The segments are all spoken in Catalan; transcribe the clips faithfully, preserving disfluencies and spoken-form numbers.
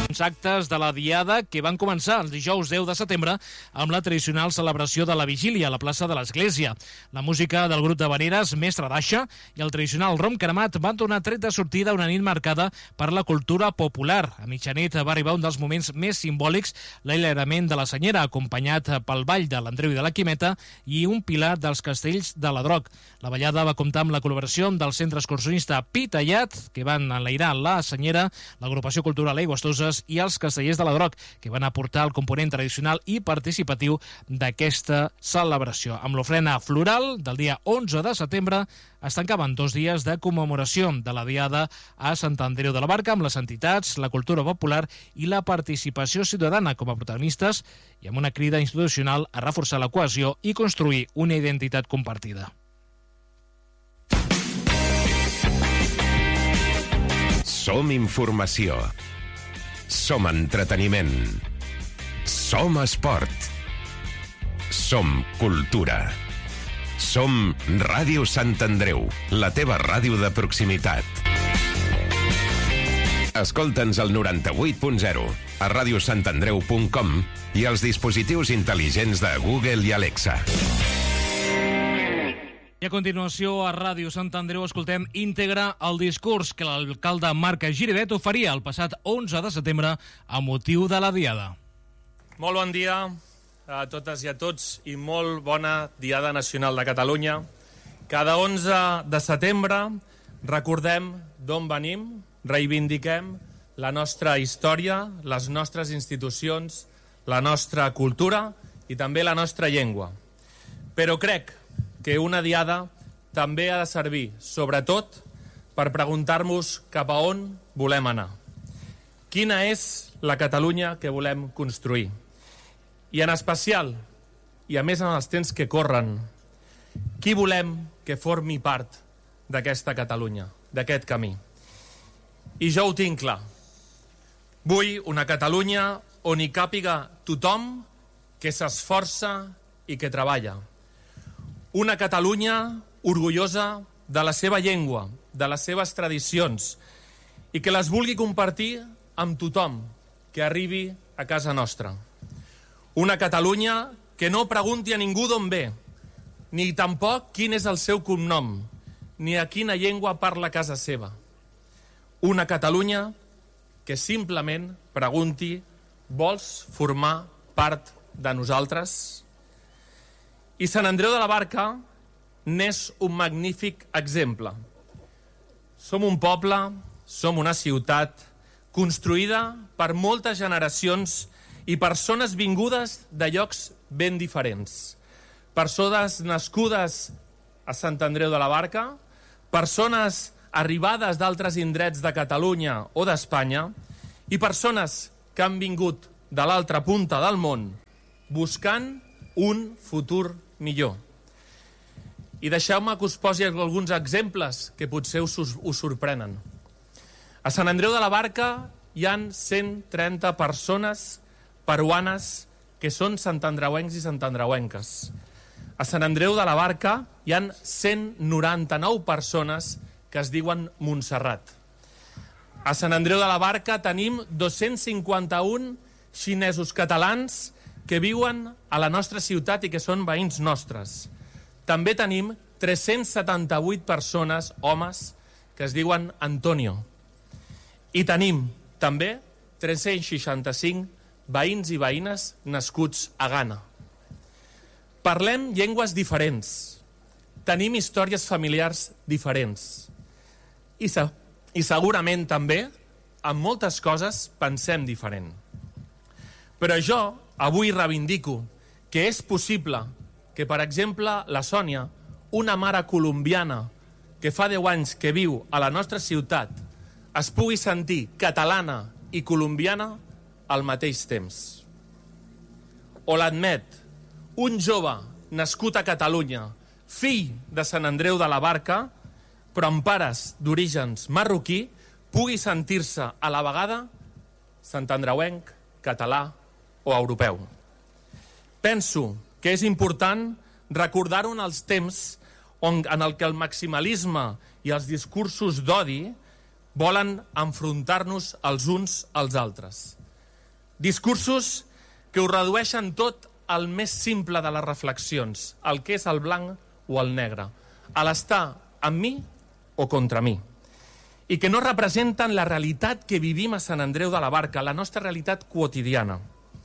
uns actes de la Diada que van començar el dijous deu de setembre amb la tradicional celebració de la Vigília a la plaça de l'Església. La música del grup de Veneres, Mestre d'Aixa, i el tradicional rom cremat van donar tret de sortida una nit marcada per la cultura popular. A mitjanit va arribar un dels moments més simbòlics, l'allarament de la Senyera, acompanyat pel ball de l'Andreu i de la Quimeta i un pilar dels castells de la Droc. La ballada va comptar amb la col·laboració del centre excursionista Pitallat, que van enlairar la Senyera, l'agrupació cultural Aigües Toses i els castellers de la Droc, que van aportar el component tradicional i participatiu d'aquesta celebració. Amb l'ofrena floral del dia onze de setembre es tancaven dos dies de commemoració de la Diada a Sant Andreu de la Barca amb les entitats, la cultura popular i la participació ciutadana com a protagonistes i amb una crida institucional a reforçar la cohesió i construir una identitat compartida. Som informació. Som entreteniment. Som esport. Som cultura. Som Ràdio Sant Andreu, la teva ràdio de proximitat. Escolta'ns al noranta-vuit punt zero, a radiosantandreu punt com i als dispositius intel·ligents de Google i Alexa. I a continuació, a Ràdio Sant Andreu, escoltem íntegre el discurs que l'alcalde Marc Giribet oferia el passat onze de setembre a motiu de la Diada. Molt bon dia a totes i a tots i molt bona Diada Nacional de Catalunya. Cada onze de setembre recordem d'on venim, reivindiquem la nostra història, les nostres institucions, la nostra cultura i també la nostra llengua. Però crec que una Diada també ha de servir, sobretot, per preguntar-nos cap a on volem anar. Quina és la Catalunya que volem construir? I en especial, i a més en els temps que corren, qui volem que formi part d'aquesta Catalunya, d'aquest camí? I jo ho tinc clar. Vull una Catalunya on hi càpiga tothom que s'esforça i que treballa. Una Catalunya orgullosa de la seva llengua, de les seves tradicions, i que les vulgui compartir amb tothom que arribi a casa nostra. Una Catalunya que no pregunti a ningú d'on ve, ni tampoc quin és el seu cognom, ni a quina llengua parla a casa seva. Una Catalunya que simplement pregunti: vols formar part de nosaltres? I Sant Andreu de la Barca n'és un magnífic exemple. Som un poble, som una ciutat construïda per moltes generacions i persones vingudes de llocs ben diferents. Persones nascudes a Sant Andreu de la Barca, persones arribades d'altres indrets de Catalunya o d'Espanya i persones que han vingut de l'altra punta del món buscant un futur millor. I deixeu-me que us posi alguns exemples que potser us, us sorprenen. A Sant Andreu de la Barca hi han cent trenta persones peruanes que són santandreuencs i santandreuenques. A Sant Andreu de la Barca hi han cent noranta-nou persones que es diuen Montserrat. A Sant Andreu de la Barca tenim dos-cents cinquanta-un xinesos catalans que viuen a la nostra ciutat i que són veïns nostres. També tenim tres-cents setanta-vuit persones, homes, que es diuen Antonio. I tenim també tres-cents seixanta-cinc veïns i veïnes nascuts a Ghana. Parlem llengües diferents. Tenim històries familiars diferents. I, se I segurament també, en moltes coses, pensem diferent. Però jo avui reivindico que és possible que, per exemple, la Sònia, una mare colombiana que fa deu anys que viu a la nostra ciutat, es pugui sentir catalana i colombiana al mateix temps. O l'Admet, un jove nascut a Catalunya, fill de Sant Andreu de la Barca, però amb pares d'orígens marroquí, pugui sentir-se a la vegada santandreuenc, català o europeu. Penso que és important recordar-ho en els temps on, en el que el maximalisme i els discursos d'odi volen enfrontar-nos els uns als altres. Discursos que ho redueixen tot al més simple de les reflexions, el que és el blanc o el negre, a l'estar amb mi o contra mi, i que no representen la realitat que vivim a Sant Andreu de la Barca, la nostra realitat quotidiana.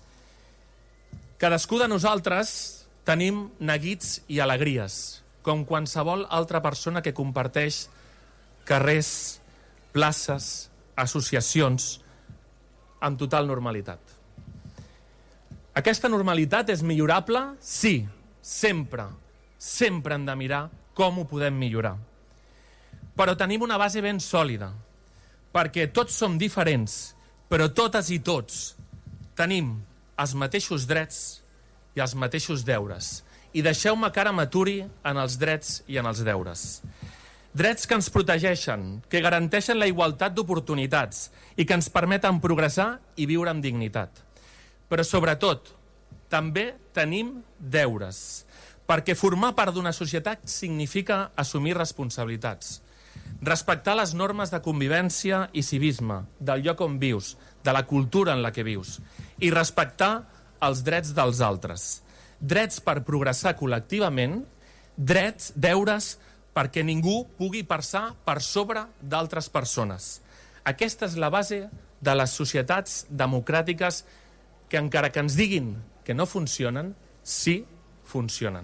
Cadascú de nosaltres tenim neguits i alegries, com qualsevol altra persona que comparteix carrers, places, associacions, amb total normalitat. Aquesta normalitat és millorable? Sí, sempre. Sempre hem de mirar com ho podem millorar. Però tenim una base ben sòlida, perquè tots som diferents, però totes i tots tenim els mateixos drets i els mateixos deures. I deixeu-me que ara m'aturi en els drets i en els deures. Drets que ens protegeixen, que garanteixen la igualtat d'oportunitats i que ens permeten progressar i viure amb dignitat. Però sobretot, també tenim deures, perquè formar part d'una societat significa assumir responsabilitats, respectar les normes de convivència i civisme del lloc on vius, de la cultura en la que vius, i respectar els drets dels altres. Drets per progressar col·lectivament, drets, deures, perquè ningú pugui passar per sobre d'altres persones. Aquesta és la base de les societats democràtiques que, encara que ens diguin que no funcionen, sí funcionen.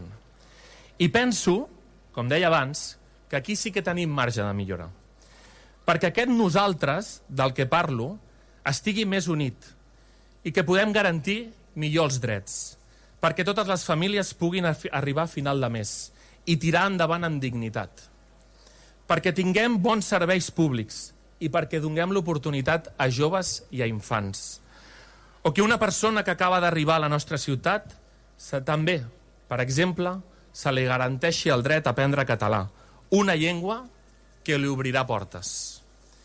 I penso, com deia abans, que aquí sí que tenim marge de millora. Perquè aquest nosaltres, del que parlo, estigui més unit i que podem garantir millor els drets, perquè totes les famílies puguin arribar a final de mes i tirar endavant amb dignitat, perquè tinguem bons serveis públics i perquè donem l'oportunitat a joves i a infants. O que una persona que acaba d'arribar a la nostra ciutat també, per exemple, se li garanteixi el dret a aprendre català, una llengua que li obrirà portes.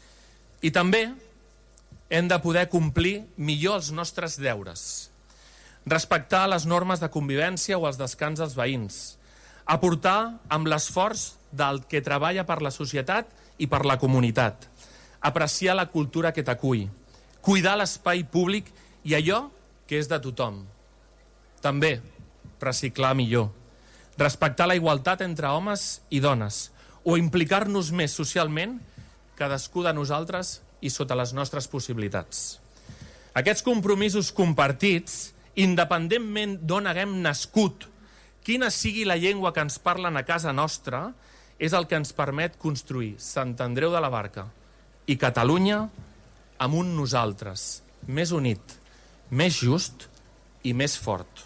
I també hem de poder complir millor els nostres deures, respectar les normes de convivència o els descans dels veïns, aportar amb l'esforç del que treballa per la societat i per la comunitat, apreciar la cultura que t'acull, cuidar l'espai públic i allò que és de tothom. També reciclar millor, respectar la igualtat entre homes i dones o implicar-nos més socialment, cadascú de nosaltres i sota les nostres possibilitats. Aquests compromisos compartits, independentment d'on haguem nascut, quina sigui la llengua que ens parlen a casa nostra, és el que ens permet construir Sant Andreu de la Barca i Catalunya amb un nosaltres més unit, més just i més fort.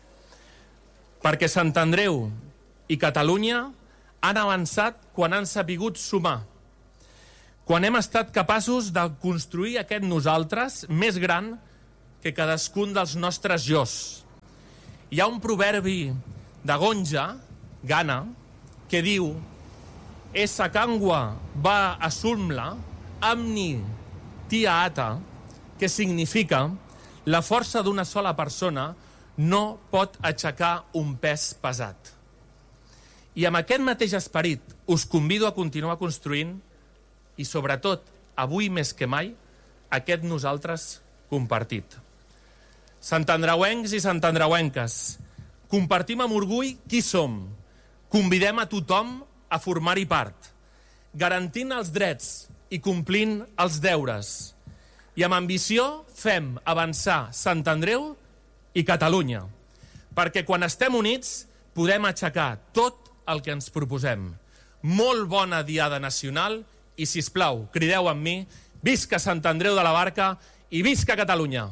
Perquè Sant Andreu i Catalunya han avançat quan han sapigut sumar, quan hem estat capaços de construir aquest nosaltres més gran que cadascun dels nostres jos. Hi ha un proverbi de Gonja, Gana, que diu «Esa cangua va a sulmla, amni tia ata», que significa «La força d'una sola persona no pot aixecar un pes pesat». I amb aquest mateix esperit us convido a continuar construint i, sobretot, avui més que mai, aquest nosaltres compartit. Santandreuencs i santandreuenques, compartim amb orgull qui som, convidem a tothom a formar-hi part, garantint els drets i complint els deures. I amb ambició fem avançar Sant Andreu i Catalunya, perquè quan estem units podem aixecar tot el que ens proposem. Molt bona Diada Nacional i, sisplau, crideu amb mi, visca Sant Andreu de la Barca i visca Catalunya!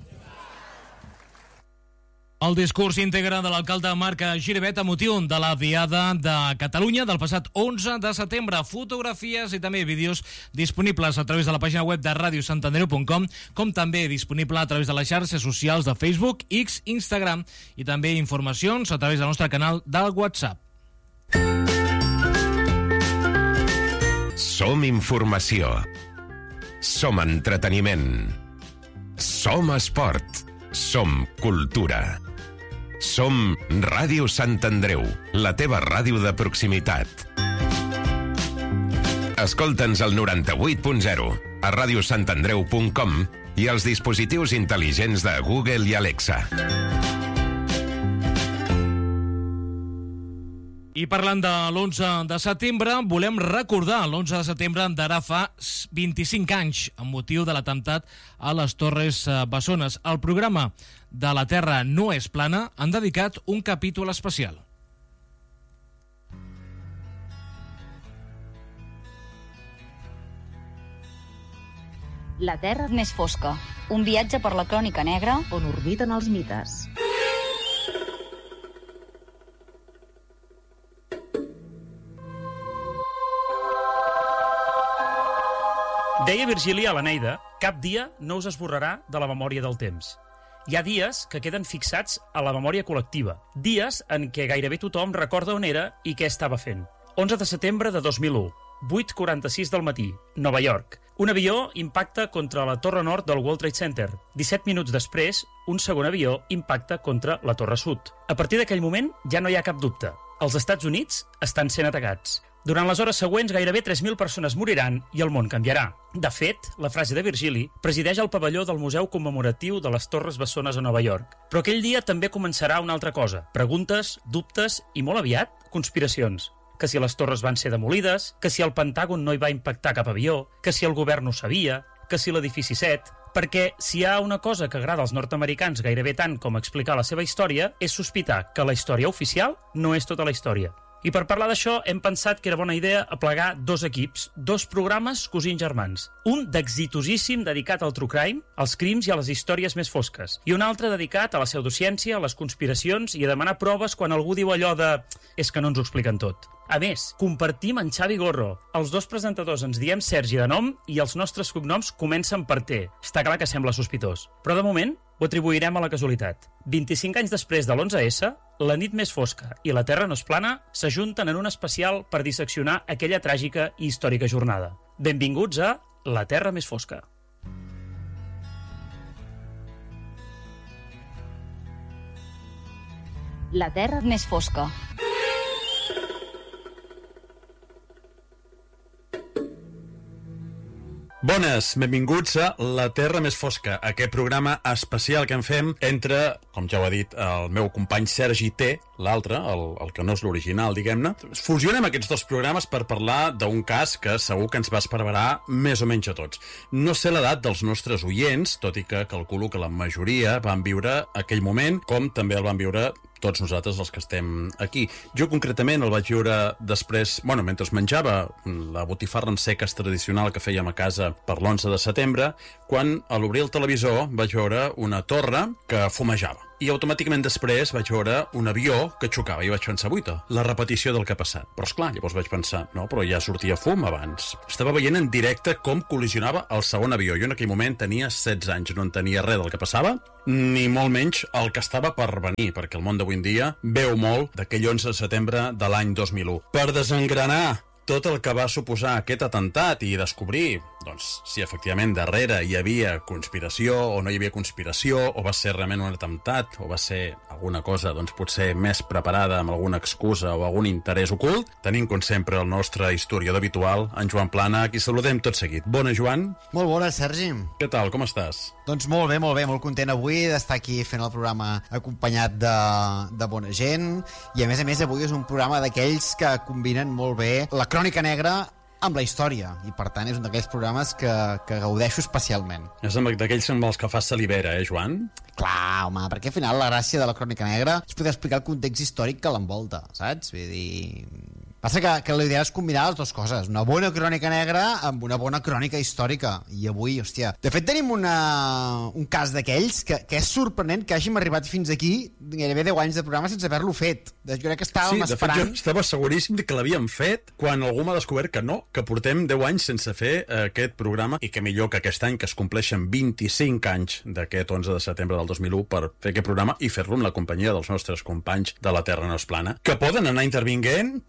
El discurs íntegre de l'alcalde Marc Giribet a motiu de la Diada de Catalunya del passat onze de setembre. Fotografies i també vídeos disponibles a través de la pàgina web de ràdio sant andreu punt com, com també disponible a través de les xarxes socials de Facebook, X, Instagram i també informacions a través del nostre canal del WhatsApp. Som informació. Som entreteniment. Som esport. Som cultura. Som Ràdio Sant Andreu, la teva ràdio de proximitat. Escolta'ns al noranta-vuit punt zero, a ràdio sant andreu punt com i als dispositius intel·ligents de Google i Alexa. I parlant de l'onze de setembre, volem recordar l'onze de setembre d'ara fa vint-i-cinc anys, amb motiu de l'atemptat a les Torres Bessones. Al programa de La Terra no és plana han dedicat un capítol especial. La Terra més fosca, un viatge per la crònica negra on orbiten els mites. Deia Virgili a l'Eneida, cap dia no us esborrarà de la memòria del temps. Hi ha dies que queden fixats a la memòria col·lectiva, dies en què gairebé tothom recorda on era i què estava fent. onze de setembre de dos mil u, vuit quaranta-sis del matí, Nova York. Un avió impacta contra la torre nord del World Trade Center. disset minuts després, un segon avió impacta contra la torre sud. A partir d'aquell moment ja no hi ha cap dubte. Els Estats Units estan sent atacats. Durant les hores següents, gairebé tres mil persones moriran i el món canviarà. De fet, la frase de Virgili presideix el pavelló del Museu Commemoratiu de les Torres Bessones a Nova York. Però aquell dia també començarà una altra cosa. Preguntes, dubtes i, molt aviat, conspiracions. Que si les torres van ser demolides, que si el Pentàgon no hi va impactar cap avió, que si el govern ho sabia, que si l'edifici set... Perquè si hi ha una cosa que agrada als nord-americans gairebé tant com explicar la seva història, és sospitar que la història oficial no és tota la història. I per parlar d'això hem pensat que era bona idea aplegar dos equips, dos programes cosins germans. Un d'exitosíssim dedicat al true crime, als crims i a les històries més fosques. I un altre dedicat a la pseudociència, a les conspiracions i a demanar proves quan algú diu allò de... és que no ens ho expliquen tot. A més, compartim en Xavi Gorro. Els dos presentadors ens diem Sergi de nom i els nostres cognoms comencen per T. Està clar que sembla sospitós. Però de moment ho atribuirem a la casualitat. vint-i-cinc anys després de l'onze essa, la nit més fosca i la Terra no és plana s'ajunten en un especial per disseccionar aquella tràgica i històrica jornada. Benvinguts a La Terra més fosca. La Terra més fosca. Bones, benvinguts a La Terra més fosca, aquest programa especial que en fem entre, com ja ho ha dit el meu company Sergi T, l'altre, el, el que no és l'original, diguem-ne. Fusionem aquests dos programes per parlar d'un cas que segur que ens va esparverar més o menys a tots. No sé l'edat dels nostres oients, tot i que calculo que la majoria van viure aquell moment, com també el van viure tots nosaltres els que estem aquí. Jo concretament el vaig viure després, bueno, mentre menjava la botifarra amb seques tradicional que fèiem a casa per l'onze de setembre, quan a l'obrir el televisor vaig veure una torre que fumejava. I automàticament després vaig veure un avió que xocava i vaig pensar, buita, la repetició del que ha passat. Però esclar, llavors vaig pensar, no, però ja sortia fum abans. Estava veient en directe com col·lisionava el segon avió. Jo en aquell moment tenia setze anys, no entenia res del que passava, ni molt menys el que estava per venir, perquè el món d'avui en dia veu molt d'aquell onze de setembre de l'any dos mil u. Per desengranar tot el que va suposar aquest atemptat i descobrir, doncs, si efectivament darrere hi havia conspiració o no hi havia conspiració, o va ser realment un atemptat, o va ser alguna cosa, doncs, potser més preparada amb alguna excusa o algun interès ocult, tenim, com sempre, el nostre historiador habitual, en Joan Plana, a qui saludem tot seguit. Bona, Joan? Molt bona, Sergi. Què tal, com estàs? Doncs molt bé, molt bé, molt content avui d'estar aquí fent el programa acompanyat de, de bona gent, i a més a més avui és un programa d'aquells que combinen molt bé la crònica negra amb la història, i per tant és un d'aquells programes que, que gaudeixo especialment. És d'aquells amb els que fas salivera, eh, Joan? Clar, home, perquè al final la gràcia de la crònica negra és poder explicar el context històric que l'envolta, saps? Vull dir... Passa que, que l'ideal és combinar les dues coses, una bona crònica negra amb una bona crònica històrica, i avui, hòstia... De fet, tenim una, un cas d'aquells que, que és sorprenent que hàgim arribat fins aquí gairebé deu anys de programa sense haver-lo fet. Jo crec que estàvem sí, esperant... Sí, de fet, jo estava seguríssim que l'havíem fet quan algú m'ha descobert que no, que portem deu anys sense fer eh, aquest programa, i que millor que aquest any que es compleixen vint-i-cinc anys d'aquest onze de setembre del dos mil u per fer aquest programa i fer-lo amb la companyia dels nostres companys de La Terra no és plana, que poden anar intervinguent, perquè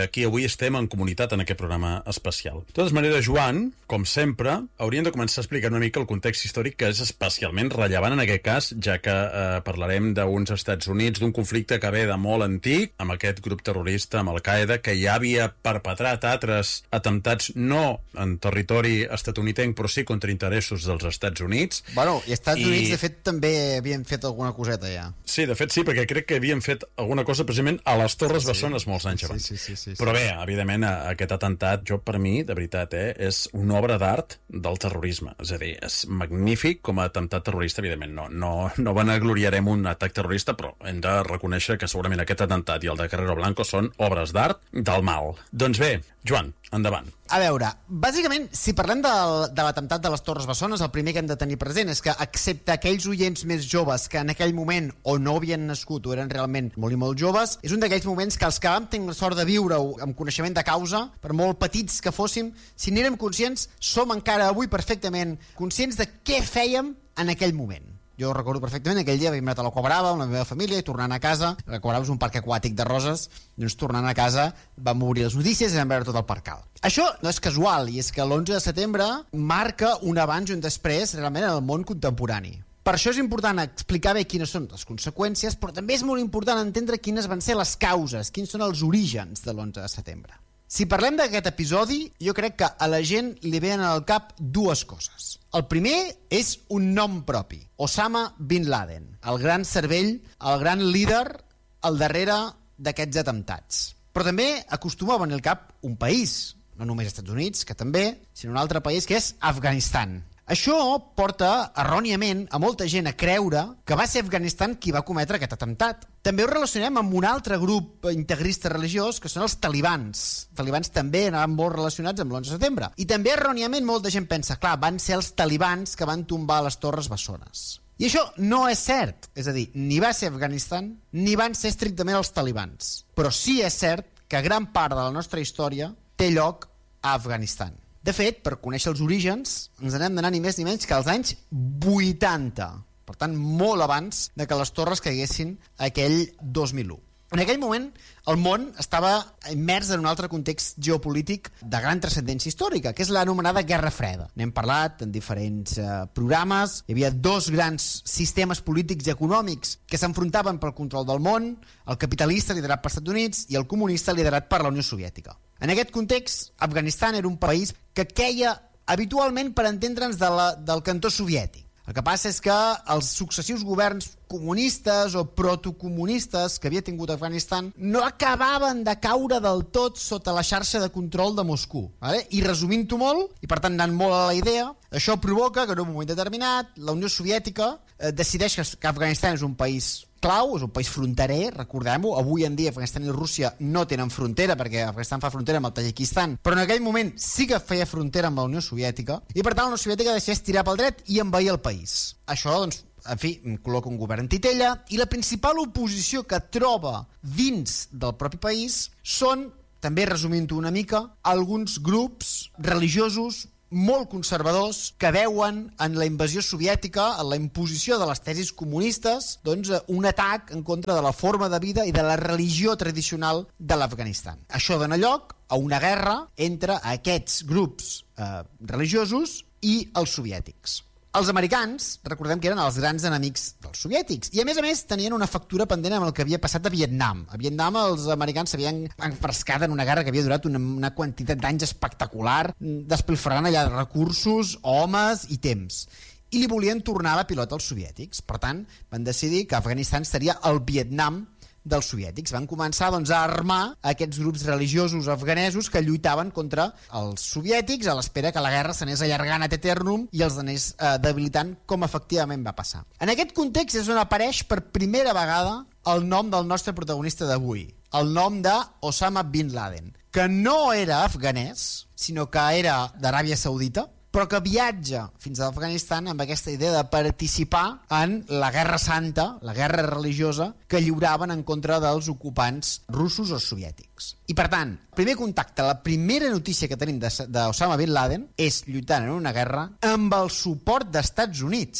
aquí avui estem en comunitat en aquest programa especial. De totes maneres, Joan, com sempre, hauríem de començar a explicar una mica el context històric, que és especialment rellevant en aquest cas, ja que eh, parlarem d'uns Estats Units, d'un conflicte que ve de molt antic, amb aquest grup terrorista, amb Al-Qaeda, que ja havia perpetrat altres atemptats no en territori estatunidenc, però sí contra interessos dels Estats Units. Bueno, i Estats I... Units, de fet, també havien fet alguna coseta ja. Sí, de fet sí, perquè crec que havien fet alguna cosa precisament a les Torres sí, Bessones molts anys abans. Sí, sí, sí, sí, Però sí. bé, evidentment, aquest atemptat, jo per mi, de veritat, eh, és una obra d'art del terrorisme. És a dir, és magnífic com a atemptat terrorista, evidentment. No, no, no vanagloriarem un atac terrorista, però hem de reconèixer que segurament aquest atemptat i el de Carrero Blanco són obres d'art del mal. Doncs bé, Joan, endavant. A veure, bàsicament, si parlem del, de l'atemptat de les Torres Bessones, el primer que hem de tenir present és que, excepte aquells oients més joves que en aquell moment o no havien nascut o eren realment molt i molt joves, és un d'aquells moments que els que vam tenir la sort de viure-ho amb coneixement de causa, per molt petits que fóssim, si n'érem conscients, som encara avui perfectament conscients de què fèiem en aquell moment. Jo recordo perfectament, aquell dia havíem anat a la Cobrava amb la meva família i tornant a casa, la Cobrava és un parc aquàtic de Roses, doncs tornant a casa vam obrir les notícies i vam veure tot el parcal. Això no és casual, i és que l'onze de setembre marca un abans i un després realment en el món contemporani. Per això és important explicar bé quines són les conseqüències, però també és molt important entendre quines van ser les causes, quins són els orígens de l'onze de setembre. Si parlem d'aquest episodi, jo crec que a la gent li venen al cap dues coses. El primer és un nom propi, Osama Bin Laden, el gran cervell, el gran líder al darrere d'aquests atemptats. Però també acostuma a venir al cap un país, no només Estats Units, que també, sinó un altre país, que és Afganistan. Això porta, erròniament, a molta gent a creure que va ser Afganistan qui va cometre aquest atemptat. També ho relacionem amb un altre grup integrista religiós, que són els talibans. Els talibans també anaven molt relacionats amb l'onze de setembre. I també, erròniament, molta gent pensa, clar, van ser els talibans que van tombar les Torres Bessones. I això no és cert. És a dir, ni va ser Afganistan, ni van ser estrictament els talibans. Però sí és cert que gran part de la nostra història té lloc a Afganistan. De fet, per conèixer els orígens, ens anem d'anar ni més ni menys que als anys vuitanta. Per tant, molt abans de que les torres caiguessin aquell dos mil u. En aquell moment, el món estava immers en un altre context geopolític de gran transcendència històrica, que és l'anomenada Guerra Freda. N'hem parlat en diferents eh, programes. Hi havia dos grans sistemes polítics i econòmics que s'enfrontaven pel control del món, el capitalista liderat per Estats Units i el comunista liderat per la Unió Soviètica. En aquest context, Afganistan era un país que queia habitualment, per entendre'ns, de la, del cantó soviètic. El que passa és que els successius governs comunistes o protocomunistes que havia tingut Afganistan no acabaven de caure del tot sota la xarxa de control de Moscou. Vale? I resumint-ho molt, i per tant anant molt a la idea, això provoca que en un moment determinat la Unió Soviètica eh, decideix que, que Afganistan és un país clau, és un país fronterer, recordem-ho, avui en dia Afganistan i Rússia no tenen frontera perquè Afganistan fa frontera amb el Tadjikistan, però en aquell moment sí que feia frontera amb la Unió Soviètica i per tant la Unió Soviètica decideix tirar pel dret i envair el país. Això, doncs, en fi, col·loca un govern titella i la principal oposició que troba dins del propi país són, també resumint-ho una mica, alguns grups religiosos molt conservadors que veuen en la invasió soviètica, en la imposició de les tesis comunistes, doncs un atac en contra de la forma de vida i de la religió tradicional de l'Afganistan. Això dona lloc a una guerra entre aquests grups eh, religiosos i els soviètics. Els americans, recordem que eren els grans enemics dels soviètics, i a més a més tenien una factura pendent amb el que havia passat a Vietnam. A Vietnam els americans s'havien enfrescat en una guerra que havia durat una, una quantitat d'anys espectacular, despilfarrant allà recursos, homes i temps. I li volien tornar la pilota als soviètics. Per tant, van decidir que Afganistan seria el Vietnam dels soviètics. Van començar doncs, a armar aquests grups religiosos afganesos que lluitaven contra els soviètics a l'espera que la guerra s'anés allargant ad eternum i els anés eh, debilitant, com efectivament va passar. En aquest context és on apareix per primera vegada el nom del nostre protagonista d'avui, el nom d'Osama Bin Laden, que no era afganès, sinó que era d'Aràbia Saudita, però que viatja fins a Afganistan amb aquesta idea de participar en la guerra santa, la guerra religiosa, que lliuraven en contra dels ocupants russos o soviètics. I per tant, el primer contacte, la primera notícia que tenim d'Osama Bin Laden és lluitant en una guerra amb el suport d'Estats Units,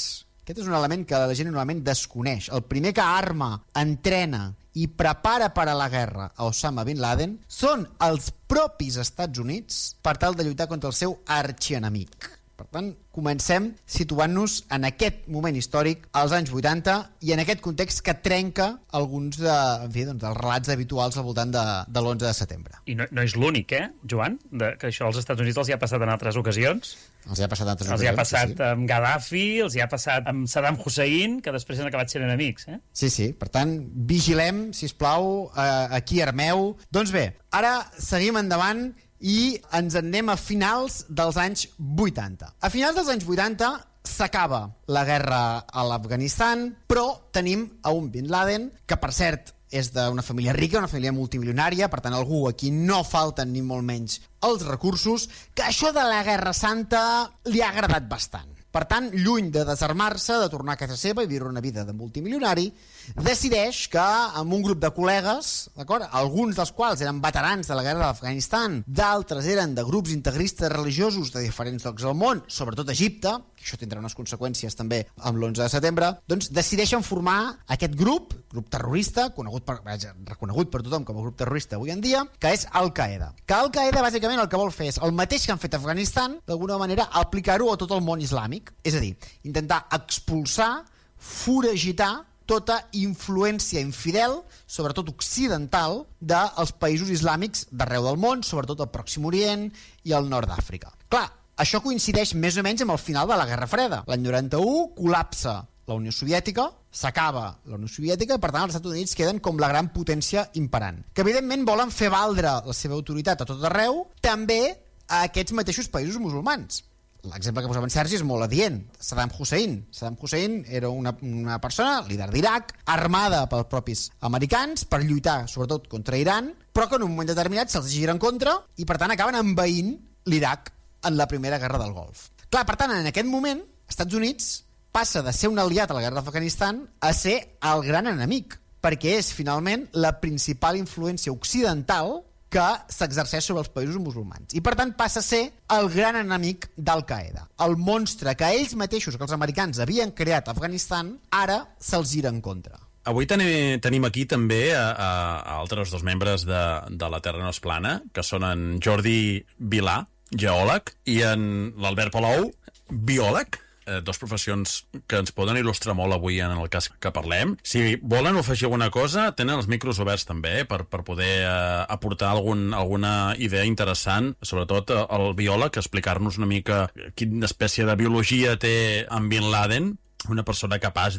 Aquest és un element que la gent normalment desconeix. El primer que arma, entrena i prepara per a la guerra a Osama Bin Laden són els propis Estats Units per tal de lluitar contra el seu arxienemic. Per tant, comencem situant-nos en aquest moment històric, als anys vuitanta, i en aquest context que trenca alguns de, en fi, doncs, dels relats habituals al voltant de, de l'onze de setembre. I no, no és l'únic, eh, Joan? De, que això als Estats Units els hi ha passat en altres ocasions. Els hi ha passat en altres els ocasions. hi ha passat sí, sí. amb Gaddafi, els hi ha passat amb Saddam Hussein, que després han acabat sent enemics, eh? Sí, sí. Per tant, vigilem, sisplau, eh, aquí armeu. Doncs bé, ara seguim endavant i ens en anem a finals dels anys vuitanta. A finals dels anys vuitanta s'acaba la guerra a l'Afganistan, però tenim a un Bin Laden, que per cert és d'una família rica, una família multimilionària, per tant algú a qui no falten ni molt menys els recursos, que això de la Guerra Santa li ha agradat bastant. Per tant, lluny de desarmar-se, de tornar a casa seva i viure una vida de multimilionari, decideix que amb un grup de col·legues, d'acord, alguns dels quals eren veterans de la guerra de l'Afganistan, d'altres eren de grups integristes religiosos de diferents llocs del món, sobretot Egipte, que això tindrà unes conseqüències també amb l'onze de setembre, doncs decideixen formar aquest grup, grup terrorista, conegut per, reconegut per tothom com a grup terrorista avui en dia, que és Al-Qaeda. Que Al-Qaeda bàsicament el que vol fer és el mateix que han fet a Afganistan, d'alguna manera aplicar-ho a tot el món islàmic, és a dir, intentar expulsar, foragitar tota influència infidel, sobretot occidental, dels països islàmics d'arreu del món, sobretot al Pròxim Orient i al nord d'Àfrica. Clar, això coincideix més o menys amb el final de la Guerra Freda. L'any noranta-u col·lapsa la Unió Soviètica, s'acaba la Unió Soviètica i per tant els Estats Units queden com la gran potència imperant, que evidentment volen fer valdre la seva autoritat a tot arreu, també a aquests mateixos països musulmans. L'exemple que posava en Sergi és molt adient. Saddam Hussein. Saddam Hussein era una, una persona, líder d'Iraq, armada pels propis americans per lluitar sobretot contra Iran, però que en un moment determinat se'ls gira en contra i per tant acaben envaint l'Iraq en la primera guerra del Golf. Clar, per tant, en aquest moment, Estats Units passa de ser un aliat a la guerra d'Afganistan a ser el gran enemic, perquè és finalment la principal influència occidental que s'exerceix sobre els països musulmans. I per tant passa a ser el gran enemic d'Al-Qaeda. El monstre que ells mateixos, que els americans havien creat a Afganistan, ara se'ls gira en contra. Avui tenim, tenim aquí també a, a, a altres dos membres de, de La Terra no és plana, que són en Jordi Vilà, geòleg, i en l'Albert Palou, biòleg, eh, dos professions que ens poden il·lustrar molt avui en el cas que parlem. Si volen afegir alguna cosa, tenen els micros oberts també per, per poder eh, aportar algun, alguna idea interessant, sobretot eh, el biòleg, explicar-nos una mica quina espècie de biologia té en Bin Laden, una persona capaç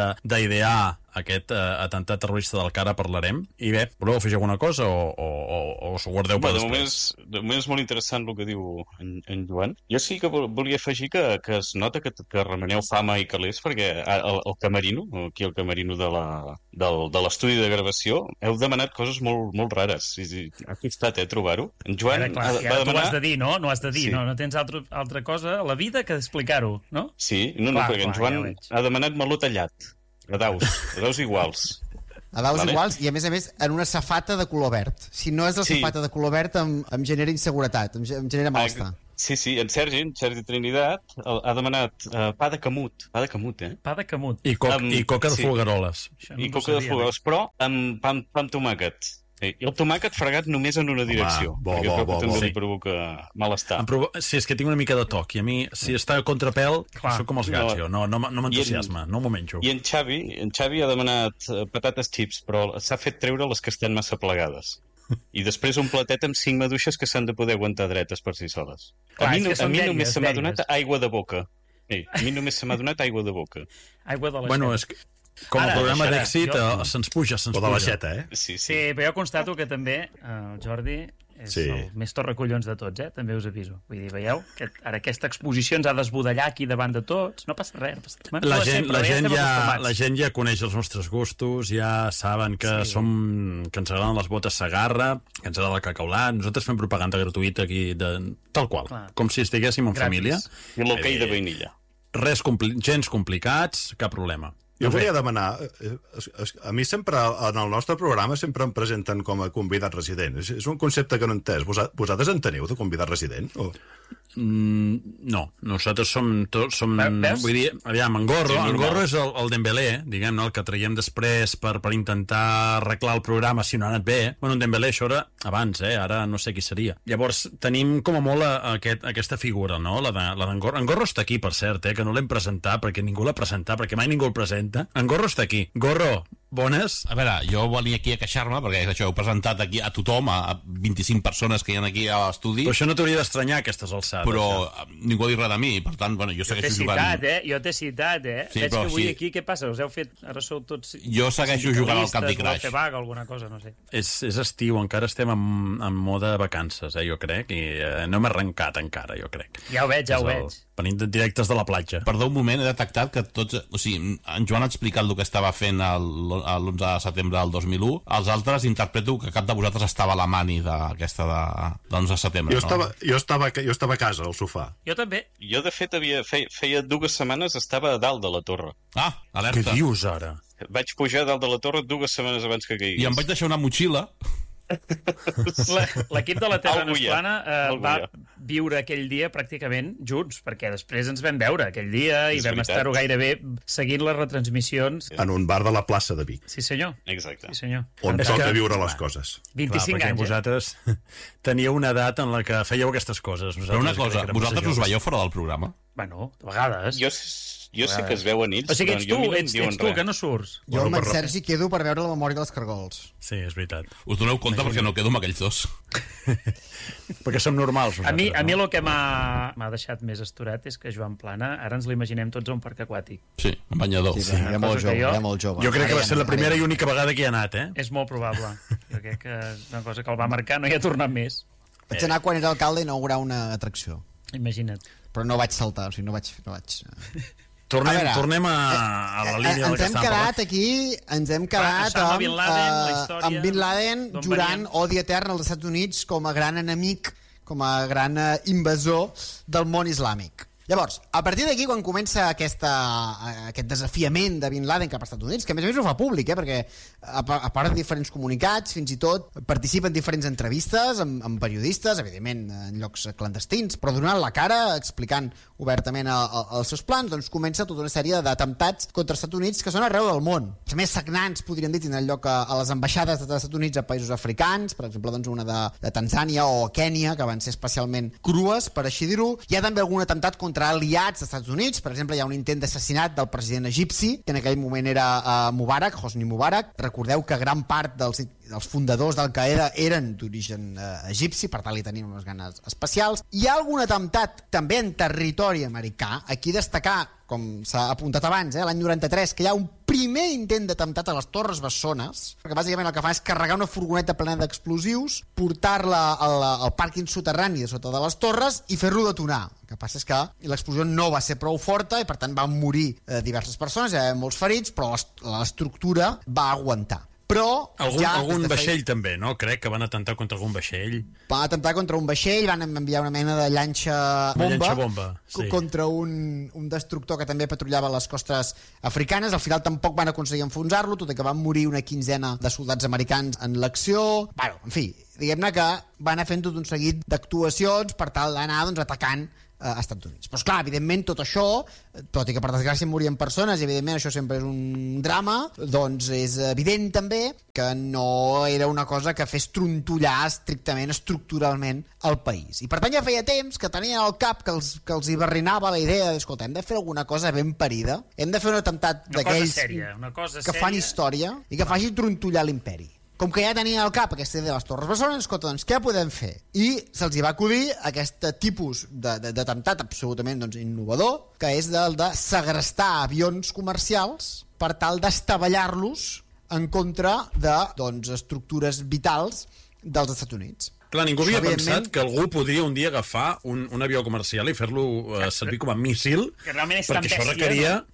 d'idear aquest uh, atemptat terrorista del que ara parlarem. I bé, voleu afegir alguna cosa o, o, o, o s'ho guardeu per Bé, després? De moment, és, de moment és molt interessant el que diu en, en Joan. Jo sí que volia afegir que, que es nota que, que remeneu fama i calés, perquè el, el camerino, aquí el camerino de la, del, de l'estudi de gravació, heu demanat coses molt, molt rares. Sí, sí, ha costat, eh, trobar-ho. En Joan Ara, clar, ha, ja va tu demanar... has de dir, no? No has de dir, Sí. no, no tens altra, altra cosa a la vida que explicar-ho, no? Sí, no, no, Clar, perquè en clar, Joan ja veig. ha demanat meló tallat. A daus, a daus iguals. A daus Vale. iguals i, a més a més, en una safata de color verd. Si no és la Sí. safata de color verd, em, em genera inseguretat, em, ge- em genera malestar. Sí, sí, en Sergi, en Sergi Trinitat, el- ha demanat uh, pa de camut, pa de camut, eh? Pa de camut. I, co Amb- i coca de sí. folgueroles. Això no I ho coca de sabia, fogueres, però amb pa, amb, pa amb tomàquet. Sí. I el tomàquet fregat només en una direcció, bo, perquè bo, crec bo, que també bo. li provoca malestar. Em provo... Sí, és que tinc una mica de toc, i a mi, si està a contrapèl, Clar. soc com els gats, No. jo. No, no, m- no m'entusiasma, I en- no m'ho menjo. I en Xavi, en Xavi ha demanat eh, patates chips, però s'ha fet treure les que estan massa plegades. I després un platet amb cinc maduixes que s'han de poder aguantar dretes per si soles. Clar, a mi, és no, que a són mi dèries, només se m'ha dèries. donat aigua de boca. Sí, a mi només se m'ha donat aigua de boca. Aigua de la Bueno, xera. és que, com a Ara, programa ara, d'èxit, jo- eh, se'ns puja, se'ns O puja. de l'aixeta, eh? Sí, sí. Sí, però jo constato que també eh, el Jordi és Sí. el més torracollons de tots, eh? També us aviso. Vull dir, veieu? Que ara aquesta exposició ens ha d'esbudellar aquí davant de tots. No passa res. No passa... Bueno, La no ho sé, gent, però la, gent estem ja, acostumats. la gent ja coneix els nostres gustos, ja saben que, Sí. som, que ens agraden les botes Sagarra, que ens agrada el cacaulat. Nosaltres fem propaganda gratuïta aquí, de, tal qual, Clar. com si estiguéssim en Gratis. família. I l'hoquei de vainilla. Res compli gens complicats, cap problema. Jo volia demanar, a mi sempre, en el nostre programa, sempre em presenten com a convidat resident. És, és un concepte que no he entès. Vosaltres en teniu de convidat resident? O... Mm, no, nosaltres som... Tots, som Veus? vull dir, aviam, en Gorro, Sí, en normal. Gorro és el, el Dembélé, diguem-ne, el que traiem després per, per intentar arreglar el programa si no ha anat bé. Bueno, en Dembélé això era abans, eh? Ara no sé qui seria. Llavors, tenim com a molt a, a aquest, aquesta figura, no? La d'en de, Gorro. En Gorro està aquí, per cert, eh? Que no l'hem presentat, perquè ningú l'ha presentat, perquè mai ningú el presenta. En Gorro està aquí. Gorro, bones? A veure, jo volia aquí a queixar-me, perquè això heu presentat aquí a tothom, a vint-i-cinc persones que hi ha aquí a l'estudi, Però això no t'hauria d'estranyar, aquestes alçades. però Ja. ningú ha dit res de mi, per tant, bueno, jo Jo t'he segueixo citat, jugant... eh? Jo t'he citat, eh? Sí, Veig però que avui sí. aquí, què passa? Us heu fet... Ara sou tots... Jo segueixo jugant al Candy sindicalistes, Crush. voleu fer vaga, alguna cosa, no sé. És, és estiu, encara estem en, en mode vacances, eh, jo crec, i eh, no hem arrencat encara, jo crec. Ja ho veig, ja ho És el- veig. Venint de directes de la platja. Perdó un moment, he detectat que tots... O sigui, en Joan ha explicat el que estava fent el- l'onze de setembre del dos mil u. Els altres interpreto que cap de vosaltres estava a la mani d'aquesta de, de l'onze de setembre, Jo no? estava, jo, estava, jo estava a casa, al sofà. Jo també. Jo, de fet, havia, feia, feia dues setmanes estava a dalt de la torre. Ah, Què alerta. dius, ara? Vaig pujar a dalt de la torre dues setmanes abans que caigués. I em vaig deixar una motxilla. La- L'equip de la Terra no Algú és hi ha, plana eh, algú va hi ha. viure aquell dia pràcticament junts, perquè després ens vam veure aquell dia i És vam veritat. estar-ho gairebé seguint les retransmissions. En un bar de la plaça de Vic, Sí, senyor. Exacte. Sí, senyor. on És toca que- viure les coses. vint-i-cinc Clar, perquè anys, eh? vosaltres teníeu una edat en la que fèieu aquestes coses. Però una Nosaltres cosa, crec que érem vosaltres massa us joves. veieu fora del programa? Bueno, a vegades. Jo, jo sé que es veuen ells, O sigui, però ets jo a tu, mi no em ets, diuen ets tu, res. que no surts. Jo amb Bueno, en però- Sergi quedo per veure la memòria dels cargols. Sí, és veritat. Us doneu compte perquè no quedo amb aquells dos. Perquè som normals, A mi, nosaltres, a mi no? el que m'ha m'ha deixat més astorat és que Joan Plana, ara ens l'imaginem tots a un parc aquàtic. Sí, un banyador. Sí, era molt cosa que jove, jo- era molt jove. Jo crec que Ara va ja ser no, la primera ara i ja única vegada que hi ha anat, eh? És molt probable. Jo crec que és una cosa que el va marcar, no hi ha tornat més. no. Vaig anar quan era alcalde a inaugurar una atracció. Imagina't. Però no vaig saltar, o sigui, no vaig... No vaig eh. Tornem, A veure, tornem a, a la Eh, línia del ens que hem estàvem quedat parlant. aquí, ens hem quedat Osama amb, Bin Laden, la eh, història, amb Bin Laden d'on jurant venien. odi etern als Estats Units com a gran enemic, com a gran eh, invasor del món islàmic. Llavors, a partir d'aquí, quan comença aquesta, eh, aquest desafiament de Bin Laden cap als Estats Units, que a més a més ho fa públic, eh, perquè a, pa- a part de diferents comunicats, fins i tot participa en diferents entrevistes amb, amb periodistes, evidentment en llocs clandestins, però donant la cara, explicant obertament el, el, els seus plans, doncs comença tota una sèrie d'atemptats contra els Estats Units que són arreu del món. Els més sagnants, podríem dir, tindran lloc a, a les ambaixades dels Estats Units a països africans, per exemple, doncs una de, de Tanzània o Kènia, que van ser especialment crues, per així dir-ho. Hi ha també algun atemptat contra aliats dels Estats Units, per exemple, hi ha un intent d'assassinat del president egipci, que en aquell moment era uh, Mubarak, Hosni Mubarak. Recordeu que gran part dels, dels fundadors d'Al-Qaeda eren d'origen uh, egipci, per tant li tenim unes ganes especials. Hi ha algun atemptat també en territori americà, aquí destacar, com s'ha apuntat abans, eh, l'any noranta-tres, que hi ha un primer intent d'atemptat a les Torres Bessones, perquè bàsicament el que fa és carregar una furgoneta plena d'explosius, portar-la al, al pàrquing soterrani de sota de les torres i fer-lo detonar. El que passa és que l'explosió no va ser prou forta i per tant van morir eh, diverses persones, hi ha molts ferits, però l'est- l'estructura va aguantar. Però Algun, ja algun des de vaixell també, no? Crec que van atentar contra algun vaixell. van atemptar contra un vaixell, van enviar una mena de llanxa bomba, Una llanxa bomba, sí. contra un, un destructor que també patrullava a les costes africanes. Al final tampoc van aconseguir enfonsar-lo, tot i que van morir una quinzena de soldats americans en l'acció. Bueno, en fi, diguem-ne que van anar fent tot un seguit d'actuacions per tal d'anar doncs, atacant a Estats Units. Però esclar, evidentment tot això, tot i que per desgràcia morien persones i evidentment això sempre és un drama, doncs és evident també que no era una cosa que fes trontollar estrictament, estructuralment el país. I per tant ja feia temps que tenien al cap que els, que els hi barrinava la idea de, escolta, hem de fer alguna cosa ben parida, hem de fer un atemptat Una cosa d'aquells sèria, una cosa que sèria. fan història i que faci trontollar l'imperi. Com que ja tenien al cap aquesta idea de les Torres Bessones, escolta, doncs què podem fer? I se'ls hi va acudir aquest tipus de- de- d'atemptat absolutament doncs, innovador, que és el de segrestar avions comercials per tal d'estavellar-los en contra de doncs, estructures vitals dels Estats Units. Clar, ningú havia Això, evidentment, pensat que algú podria un dia agafar un, un avió comercial i fer-lo eh, servir com a míssil, Que realment és perquè tan això bèstia, requeria... no?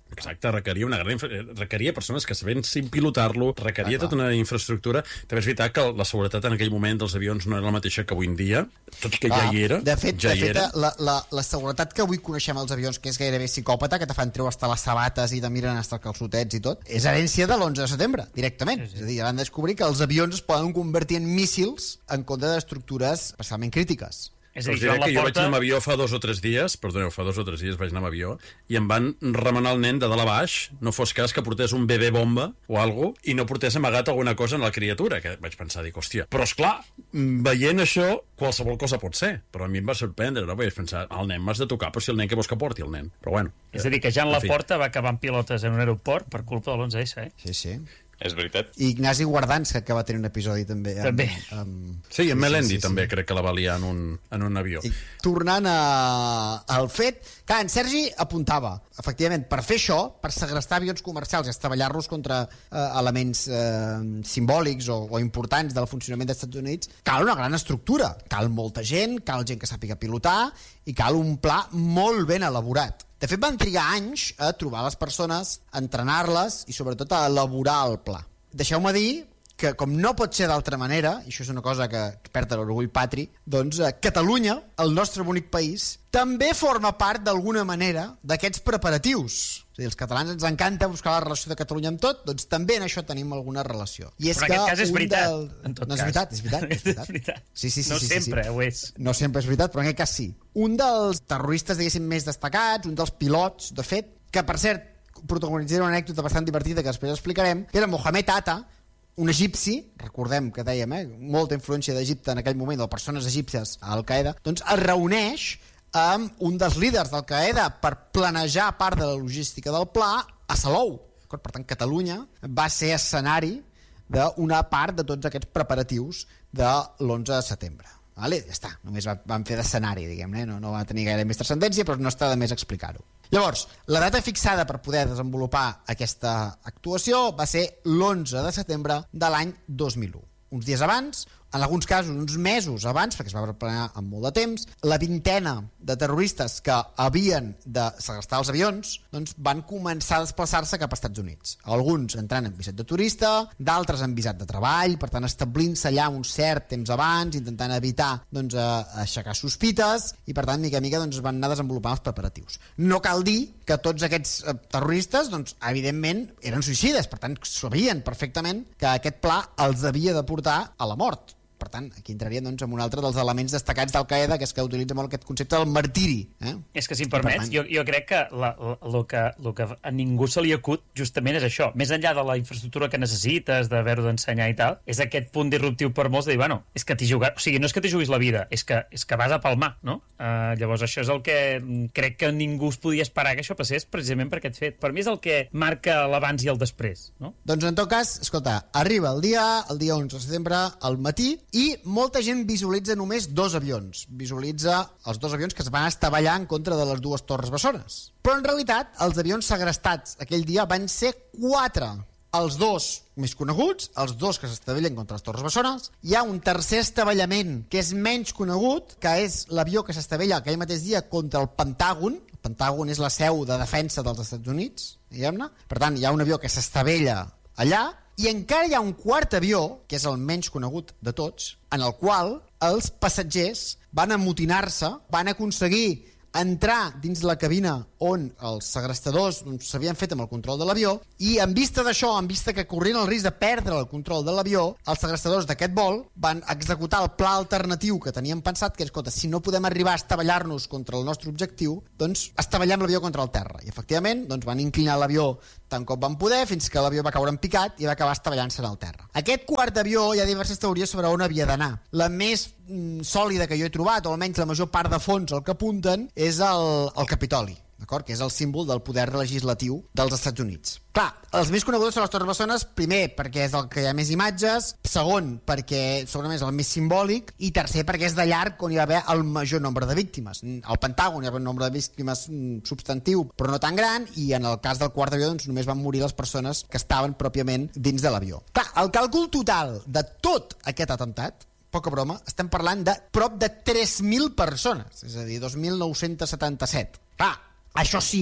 Exacte, requeria una gran infra... requeria persones que sabessin pilotar-lo, requeria ah, tota una infraestructura. També és veritat que la seguretat en aquell moment dels avions no era la mateixa que avui en dia, tot i que ja ah, hi era. De fet, ja de fet era. La, la, la seguretat que avui coneixem als avions, que és gairebé psicòpata, que te fan treure hasta les sabates i te miren hasta els calçotets i tot, és herència de l'onze de setembre, directament. Sí, sí. És a dir, van descobrir que els avions es poden convertir en míssils en compte d'estructures especialment crítiques. És a dir, Joan Laporta... que jo vaig anar amb avió fa dos o tres dies, perdoneu, fa dos o tres dies vaig anar amb avió, i em van remenar el nen de dalt a baix, no fos cas que portés un bebè bomba o alguna cosa, i no portés amagat alguna cosa en la criatura, que vaig pensar, dic, hòstia, però esclar, veient això, qualsevol cosa pot ser, però a mi em va sorprendre, no? Vaig pensar, el nen m'has de tocar, però si el nen, què vols que porti, el nen? Però bueno... És a dir, que Joan Laporta va acabar en pilotes en un aeroport per culpa de l'onze essa, eh? Sí, sí. És veritat. I Ignasi Guardans, que va tenir un episodi també. Amb, també. Amb... Sí, i en Melendi sí, sí, també sí. crec que la va liar en un, en un avió. I tornant a, al fet, que en Sergi apuntava, efectivament, per fer això, per segrestar avions comercials i estavellar-los contra eh, elements eh, simbòlics o, o importants del funcionament dels Estats Units, cal una gran estructura. Cal molta gent, cal gent que sàpiga pilotar i cal un pla molt ben elaborat. De fet, van trigar anys a trobar les persones, a entrenar-les i, sobretot, a elaborar el pla. Deixeu-me dir que, com no pot ser d'altra manera, i això és una cosa que perd l'orgull patri, doncs eh, Catalunya, el nostre bonic país, també forma part, d'alguna manera, d'aquests preparatius. És a dir, els catalans ens encanta buscar la relació de Catalunya amb tot, doncs també en això tenim alguna relació. I és Però en que aquest cas és veritat, del... en tot no, és cas. veritat, és veritat. És veritat. és veritat. Sí, sí, sí, no sí, sempre sí, sí. ho és. No sempre és veritat, però en aquest cas sí. Un dels terroristes, diguéssim, més destacats, un dels pilots, de fet, que per cert, protagonitzaré una anècdota bastant divertida que després explicarem, que era Mohamed Atta, un egipci, recordem que dèiem, eh, molta influència d'Egipte en aquell moment, de persones egípcies a Al-Qaeda, doncs es reuneix amb un dels líders d'Al-Qaeda per planejar part de la logística del pla a Salou. Per tant, Catalunya va ser escenari d'una part de tots aquests preparatius de l'onze de setembre. Vale? Ja està, només van fer d'escenari, diguem-ne, no, no va tenir gaire més transcendència, però no està de més explicar-ho. Llavors, la data fixada per poder desenvolupar aquesta actuació va ser l'onze de setembre de l'any dos mil u. Uns dies abans, en alguns casos uns mesos abans, perquè es va preparar amb molt de temps, la vintena de terroristes que havien de segrestar els avions doncs van començar a desplaçar-se cap als Estats Units. Alguns entrant en visat de turista, d'altres en visat de treball, per tant establint-se allà un cert temps abans, intentant evitar doncs, aixecar sospites, i per tant, mica a mica, doncs, van anar desenvolupant els preparatius. No cal dir que tots aquests eh, terroristes, doncs, evidentment, eren suïcides, per tant, sabien perfectament que aquest pla els havia de portar a la mort. Per tant, aquí entraríem doncs, en un altre dels elements destacats d'Al-Qaeda, que és que utilitza molt aquest concepte del martiri. Eh? És que, si em permets, per jo, jo crec que el que, lo que a ningú se li acut justament és això. Més enllà de la infraestructura que necessites, d'haver-ho d'ensenyar i tal, és aquest punt disruptiu per molts de dir, bueno, és que t'hi jugar... O sigui, no és que t'hi juguis la vida, és que, és que vas a palmar, no? Uh, llavors, això és el que crec que ningú es podia esperar que això passés precisament per aquest fet. Per mi és el que marca l'abans i el després, no? Doncs, en tot cas, escolta, arriba el dia, el dia onze de setembre, al matí, i molta gent visualitza només dos avions. Visualitza els dos avions que es van estavellar en contra de les dues torres bessones. Però en realitat els avions segrestats aquell dia van ser quatre. Els dos més coneguts, els dos que s'estavellen contra les torres bessones. Hi ha un tercer estavellament que és menys conegut, que és l'avió que s'estavella aquell mateix dia contra el Pentàgon. El Pentàgon és la seu de defensa dels Estats Units, diguem-ne. Per tant, hi ha un avió que s'estavella allà. I encara hi ha un quart avió, que és el menys conegut de tots, en el qual els passatgers van amotinar-se, van aconseguir entrar dins la cabina on els segrestadors s'havien fet amb el control de l'avió, i en vista d'això, en vista que corrien el risc de perdre el control de l'avió, els segrestadors d'aquest vol van executar el pla alternatiu que tenien pensat, que és, escolta, si no podem arribar a estavellar-nos contra el nostre objectiu, doncs estavellem l'avió contra el terra. I efectivament doncs, van inclinar l'avió tant com van poder, fins que l'avió va caure en picat i va acabar estavellant-se en el terra. Aquest quart avió hi ha diverses teories sobre on havia d'anar. La més mm, sòlida que jo he trobat, o almenys la major part de fons el que apunten, és el, el Capitoli, d'acord? Que és el símbol del poder legislatiu dels Estats Units. Clar, els més coneguts són les Torres Bessones, primer perquè és el que hi ha més imatges, segon perquè segurament és el més simbòlic, i tercer perquè és de llarg on hi va haver el major nombre de víctimes. Al Pentàgon hi va haver un nombre de víctimes substantiu però no tan gran, i en el cas del quart avió doncs, només van morir les persones que estaven pròpiament dins de l'avió. Clar, el càlcul total de tot aquest atemptat, poca broma, estem parlant de prop de tres mil persones, és a dir, dos mil nou-cents setanta-set. Clar, això sí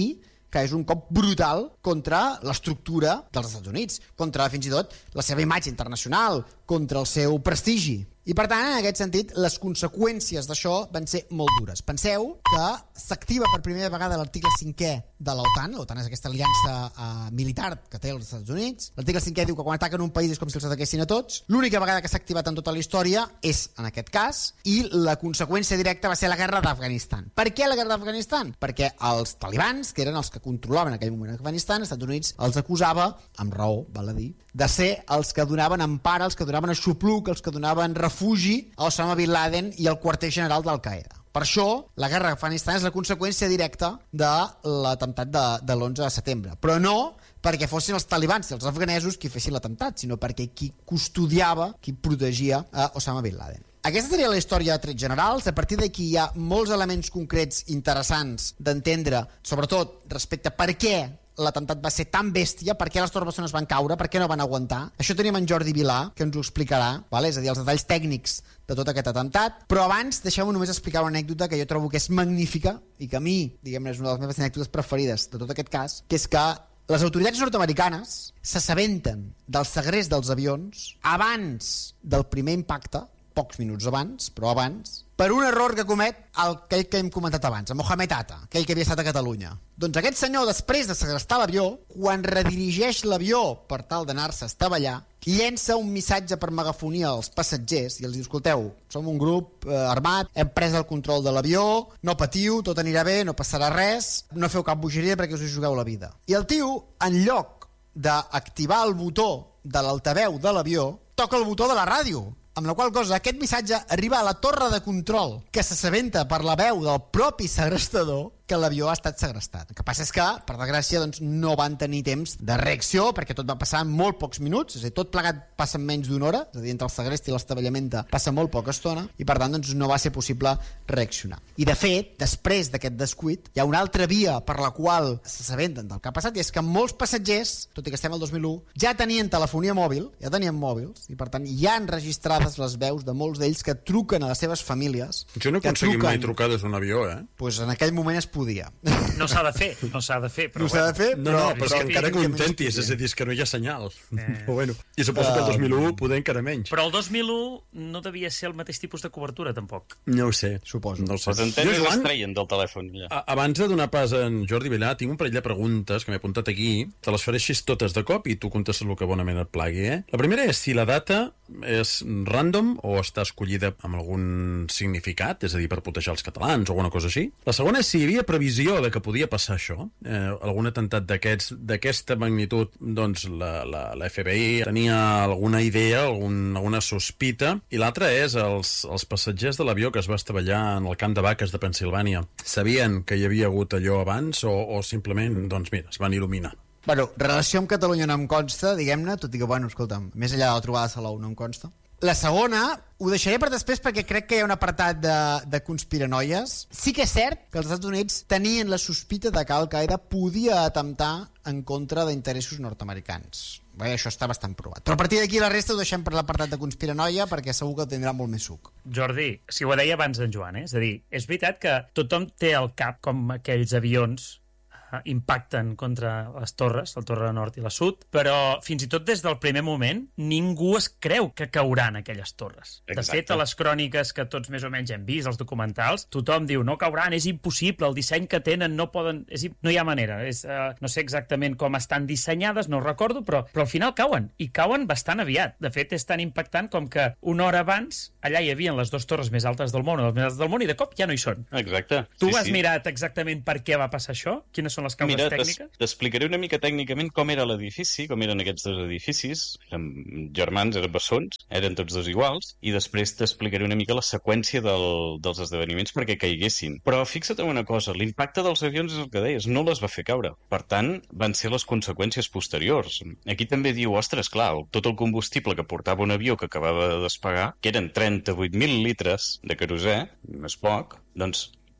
que és un cop brutal contra l'estructura dels Estats Units, contra fins i tot la seva imatge internacional, contra el seu prestigi. I, per tant, en aquest sentit, les conseqüències d'això van ser molt dures. Penseu que s'activa per primera vegada l'article cinquè de l'OTAN. L'OTAN és aquesta aliança uh, militar que té els Estats Units. L'article cinquè diu que quan ataquen un país és com si els ataquessin a tots. L'única vegada que s'ha activat en tota la història és en aquest cas, i la conseqüència directa va ser la guerra d'Afganistan. Per què la guerra d'Afganistan? Perquè els talibans, que eren els que controlaven en aquell moment Afganistan, els Estats Units els acusava, amb raó, val a dir, de ser els que donaven empara, els que donaven aixopluc, els que donaven refugi a Osama Bin Laden i al quarter general d'Al-Qaeda. Per això, la guerra d'Afganistan és la conseqüència directa de l'atemptat de, de l'onze de setembre. Però no perquè fossin els talibans i els afganesos qui fessin l'atemptat, sinó perquè qui custodiava, qui protegia a Osama Bin Laden. Aquesta seria la història de trets generals. A partir d'aquí hi ha molts elements concrets interessants d'entendre, sobretot respecte a per què l'atemptat va ser tan bèstia, per què les torres bessones van caure, per què no van aguantar. Això tenim en Jordi Vilà, que ens ho explicarà, vale? És a dir, els detalls tècnics de tot aquest atemptat. Però abans, deixeu-me només explicar una anècdota que jo trobo que és magnífica i que a mi, diguem-ne, és una de les meves anècdotes preferides de tot aquest cas, que és que les autoritats nord-americanes s'assabenten del segrest dels avions abans del primer impacte, pocs minuts abans, però abans, per un error que comet aquell que hem comentat abans, el Mohamed Atta, aquell que havia estat a Catalunya. Doncs aquest senyor, després de segrestar l'avió, quan redirigeix l'avió per tal d'anar-se a estavellar, llença un missatge per megafonia als passatgers i els diu, escolteu, som un grup eh, armat, hem pres el control de l'avió, no patiu, tot anirà bé, no passarà res, no feu cap bogeria perquè us hi jugueu la vida. I el tio, en lloc d'activar el botó de l'altaveu de l'avió, toca el botó de la ràdio, amb la qual cosa aquest missatge arriba a la torre de control, que s'assabenta per la veu del propi segrestador que l'avió ha estat segrestat. El que passa és que, per desgràcia, doncs, no van tenir temps de reacció, perquè tot va passar en molt pocs minuts, és a dir, tot plegat passa en menys d'una hora, és a dir, entre el segrest i l'estabellament passa molt poca estona, i per tant doncs, no va ser possible reaccionar. I de fet, després d'aquest descuit, hi ha una altra via per la qual s'assabenten del que ha passat, i és que molts passatgers, tot i que estem al dos mil u, ja tenien telefonia mòbil, ja tenien mòbils, i per tant ja han registrat les veus de molts d'ells que truquen a les seves famílies. Jo no aconseguim mai trucar des d'un avió, eh? Pues en aquell moment es podia. No s'ha de fer, no s'ha de fer. Però no s'ha de fer, però... No, no, però encara que ho intentis, és a dir, és que no hi ha senyal. Eh... Però bueno, i suposo que el dos mil u poder encara menys. Però el dos mil u no devia ser el mateix tipus de cobertura, tampoc. No ho sé. Suposo. No ho sé. Les antenes jo, Joan, es treien del telèfon. Ja. Abans de donar pas a en Jordi Vilà, tinc un parell de preguntes que m'he apuntat aquí. Te les faré així totes de cop i tu contestes el que bonament et plagui, eh? La primera és si la data és random o està escollida amb algun significat, és a dir, per proteger els catalans o alguna cosa així. La segona és si hi havia previsió de que podia passar això, eh, algun atemptat d'aquests d'aquesta magnitud, doncs la, la, la F B I tenia alguna idea, algun, alguna sospita, i l'altra és els, els passatgers de l'avió que es va estavellar en el camp de vaques de Pennsilvània. Sabien que hi havia hagut allò abans o, o simplement, doncs mira, es van il·luminar? Bueno, relació amb Catalunya no em consta, diguem-ne, tot i que, bueno, escolta'm, més enllà de la trobada de Salou no em consta. La segona, ho deixaré per després perquè crec que hi ha un apartat de, de conspiranoies. Sí que és cert que els Estats Units tenien la sospita de que Al-Qaeda podia atemptar en contra d'interessos nord-americans. Bé, això està bastant provat. Però a partir d'aquí la resta ho deixem per l'apartat de conspiranoia perquè segur que tindrà molt més suc. Jordi, si ho deia abans d'en Joan, eh? És a dir, és veritat que tothom té al cap com aquells avions impacten contra les torres, la torre nord i la sud, però fins i tot des del primer moment ningú es creu que cauran aquelles torres. Exacte. De fet, a les cròniques que tots més o menys hem vist, els documentals, tothom diu no cauran, és impossible, el disseny que tenen no poden... És, no hi ha manera. És, uh, no sé exactament com estan dissenyades, no ho recordo, però, però al final cauen, i cauen bastant aviat. De fet, és tan impactant com que una hora abans allà hi havia les dues torres més altes del món, o les més altes del món, i de cop ja no hi són. Exacte. Tu sí, has sí. mirat exactament per què va passar això? Quines són les causes Mira, tècniques? T'explicaré una mica tècnicament com era l'edifici, com eren aquests dos edificis. Eren germans, eren bessons, eren tots dos iguals, i després t'explicaré una mica la seqüència del, dels esdeveniments perquè caiguessin. Però fixa't en una cosa, l'impacte dels avions és el que deies, no les va fer caure. Per tant, van ser les conseqüències posteriors. Aquí també diu, ostres, clar, tot el combustible que portava un avió que acabava de despegar, que eren trenta-vuit mil litres de querosè, més poc, doncs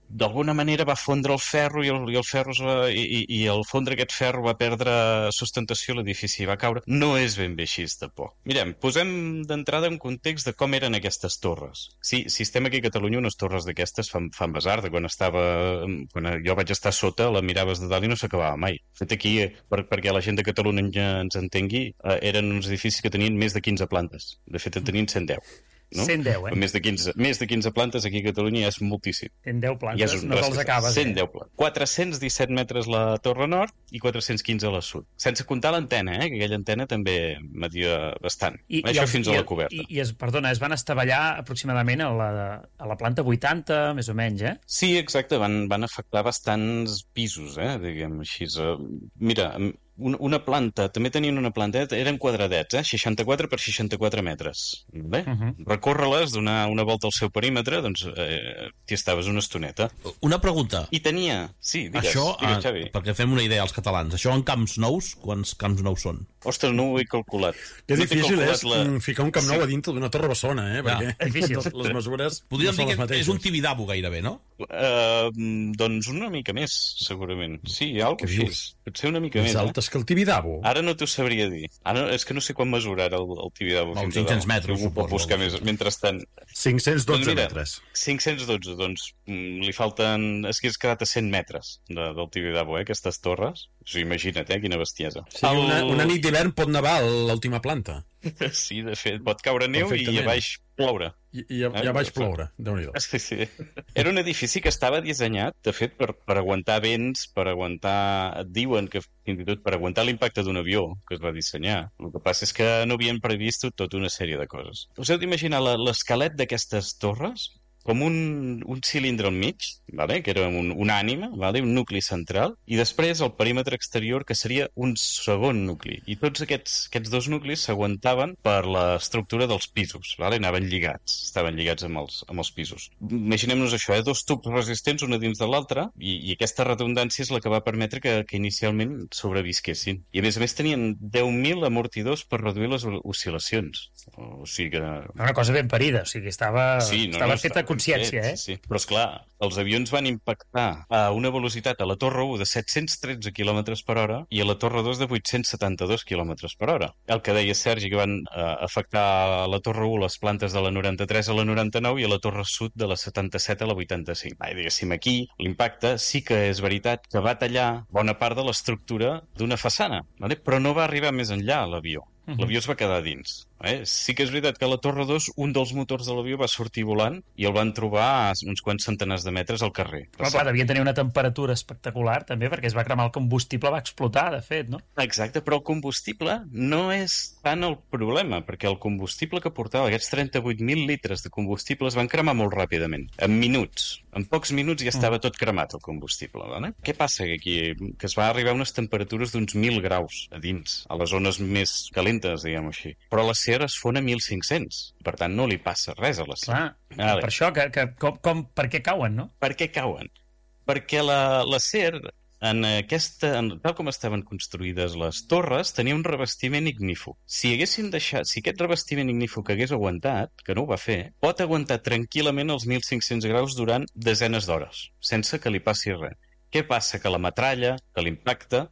d'alguna manera va fondre el ferro i el, i el ferro es va, i, i el fondre aquest ferro va perdre sustentació, l'edifici va caure. No és ben bé així de por. Mirem, posem d'entrada un context de com eren aquestes torres. Sí, si estem aquí a Catalunya, unes torres d'aquestes fan, fan besar, de quan estava, quan jo vaig estar sota, la miraves de dalt i no s'acabava mai. De fet, aquí, per, perquè la gent de Catalunya ens entengui, eh, eren uns edificis que tenien més de quinze plantes. De fet, en tenien cent deu. No? cent deu, eh? Més de, quinze, més de quinze plantes aquí a Catalunya ja és moltíssim. cent deu plantes, ja no te'ls acabes. cent deu plantes. quatre-cents disset metres la torre nord i quatre-cents quinze a la sud. Sense comptar l'antena, eh? Que aquella antena també media bastant. I, Això i, fins i, a la coberta. I, i es, perdona, es van estavellar aproximadament a la, a la planta vuitanta, més o menys, eh? Sí, exacte, van, van afectar bastants pisos, eh? Diguem així. Mira, una planta, també tenien una planta, eren quadradets, eh? seixanta-quatre per seixanta-quatre metres. Bé? Uh -huh. Recórrer-les, donar una volta al seu perímetre, doncs eh, t'hi estaves una estoneta. Una pregunta. I tenia... Sí, digues, això, digues, Xavi. Ah, perquè fem una idea als catalans. Això en camps nous, quants camps nous són? Ostres, no ho he calculat. Que no difícil és la... ficar un camp nou sí. a dintre d'una torre bessona, eh? Perquè ja. difícil. les mesures podríem no dir que mateixes. És un Tibidabo gairebé, no? Uh, doncs una mica més, segurament. Sí, alguna cosa així. Potser una mica més. Més altes eh? que el Tibidabo. Ara no t'ho sabria dir. Ara és que no sé quan mesurar el, el Tibidabo. No, cinc-cents metres, ho puc buscar més, mentrestant. cinc-cents dotze doncs mira, metres. cinc-cents dotze, doncs mm, li falten... És que has quedat a cent metres de, del Tibidabo, eh, aquestes torres. O sigui, imagina't, eh, quina bestiesa. Sí, el... una, una nit d'hivern pot nevar a l'última planta. Sí, de fet, pot caure neu i a baix ploure. I, i a, eh? a baix ploure, Déu-n'hi-do. Sí, sí. Era un edifici que estava dissenyat, de fet, per, per aguantar vents, per aguantar... Et diuen que fins i tot per aguantar l'impacte d'un avió que es va dissenyar. El que passa és que no havien previst tota una sèrie de coses. Us heu d'imaginar l'esquelet d'aquestes torres com un, un cilindre al mig, vale? Que era un, un ànima, vale? Un nucli central, i després el perímetre exterior, que seria un segon nucli. I tots aquests, aquests dos nuclis s'aguantaven per l'estructura dels pisos, vale? Anaven lligats, estaven lligats amb els, amb els pisos. Imaginem-nos això, eh? Dos tubs resistents, una dins de l'altra, i, i aquesta redundància és la que va permetre que, que inicialment sobrevisquessin. I a més a més tenien deu mil amortidors per reduir les oscil·lacions. O sigui que... Una cosa ben parida, o sigui, estava, sí, no, estava no, feta consciència, eh? Sí, sí. Però, esclar, els avions van impactar a una velocitat a la Torre u de set-cents tretze quilòmetres per hora i a la Torre dos de vuit-cents setanta-dos quilòmetres per hora. El que deia Sergi, que van eh, afectar a la Torre u les plantes de la noranta-tres a la noranta-nou i a la Torre sud de la setanta-set a la vuitanta-cinc. Ah, diguéssim, aquí l'impacte sí que és veritat que va tallar bona part de l'estructura d'una façana, vale? Però no va arribar més enllà l'avió. L'avió es va quedar dins. Eh? Sí que és veritat que a la Torre dos un dels motors de l'avió va sortir volant i el van trobar a uns quants centenars de metres al carrer. Però clar, devia tenir una temperatura espectacular també, perquè es va cremar el combustible, va explotar, de fet, no? Exacte, però el combustible no és tant el problema, perquè el combustible que portava, aquests trenta-vuit mil litres de combustible, es van cremar molt ràpidament, en minuts. En pocs minuts ja estava tot cremat, el combustible. Vale? Què passa aquí? Que es va arribar a unes temperatures d'uns mil graus a dins, a les zones més calentes, diguem-ho així. Però l'acer es fon a mil cinc-cents. Per tant, no li passa res a l'acer. Clar, vale. Per això, que, que, com, com, per què cauen, no? Per què cauen? Perquè l'acer, en aquesta, en, tal com estaven construïdes les torres, tenia un revestiment ignífug. Si haguessin deixat, si aquest revestiment ignífug hagués aguantat, que no ho va fer, pot aguantar tranquil·lament els mil cinc-cents graus durant desenes d'hores, sense que li passi res. Què passa? Que la metralla, que l'impacte,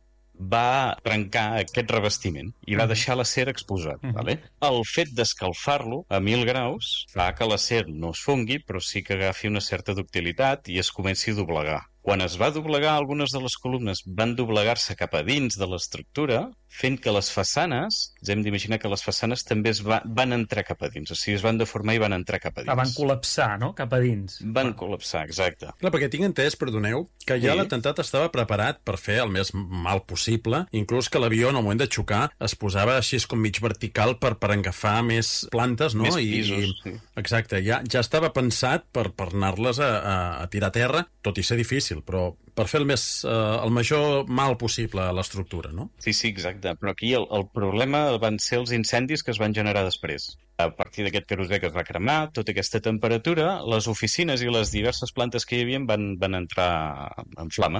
va trencar aquest revestiment i va deixar l'acer exposat. Uh -huh. Vale? El fet d'escalfar-lo a mil graus fa que l'acer no es fongui, però sí que agafi una certa ductilitat i es comenci a doblegar. Quan es va doblegar, algunes de les columnes van doblegar-se cap a dins de l'estructura, fent que les façanes, ens hem d'imaginar que les façanes també es va, van entrar cap a dins, o sigui, es van deformar i van entrar cap a dins. Ah, van col·lapsar, no?, cap a dins. Van col·lapsar, exacte. Clar, perquè tinc entès, perdoneu, que ja sí. l'atemptat estava preparat per fer el més mal possible, inclús que l'avió, en el moment de xocar, es posava així com mig vertical per, per agafar més plantes, no? Més I, pisos, i, sí. Exacte, ja, ja estava pensat per, per anar-les a, a, a tirar a terra, tot i ser difícil, però per fer el, més, eh, el major mal possible a l'estructura, no? Sí, sí, exacte. Però aquí el, el problema van ser els incendis que es van generar després. A partir d'aquest querosè que es va cremar, tota aquesta temperatura, les oficines i les diverses plantes que hi havia van, van entrar en flames.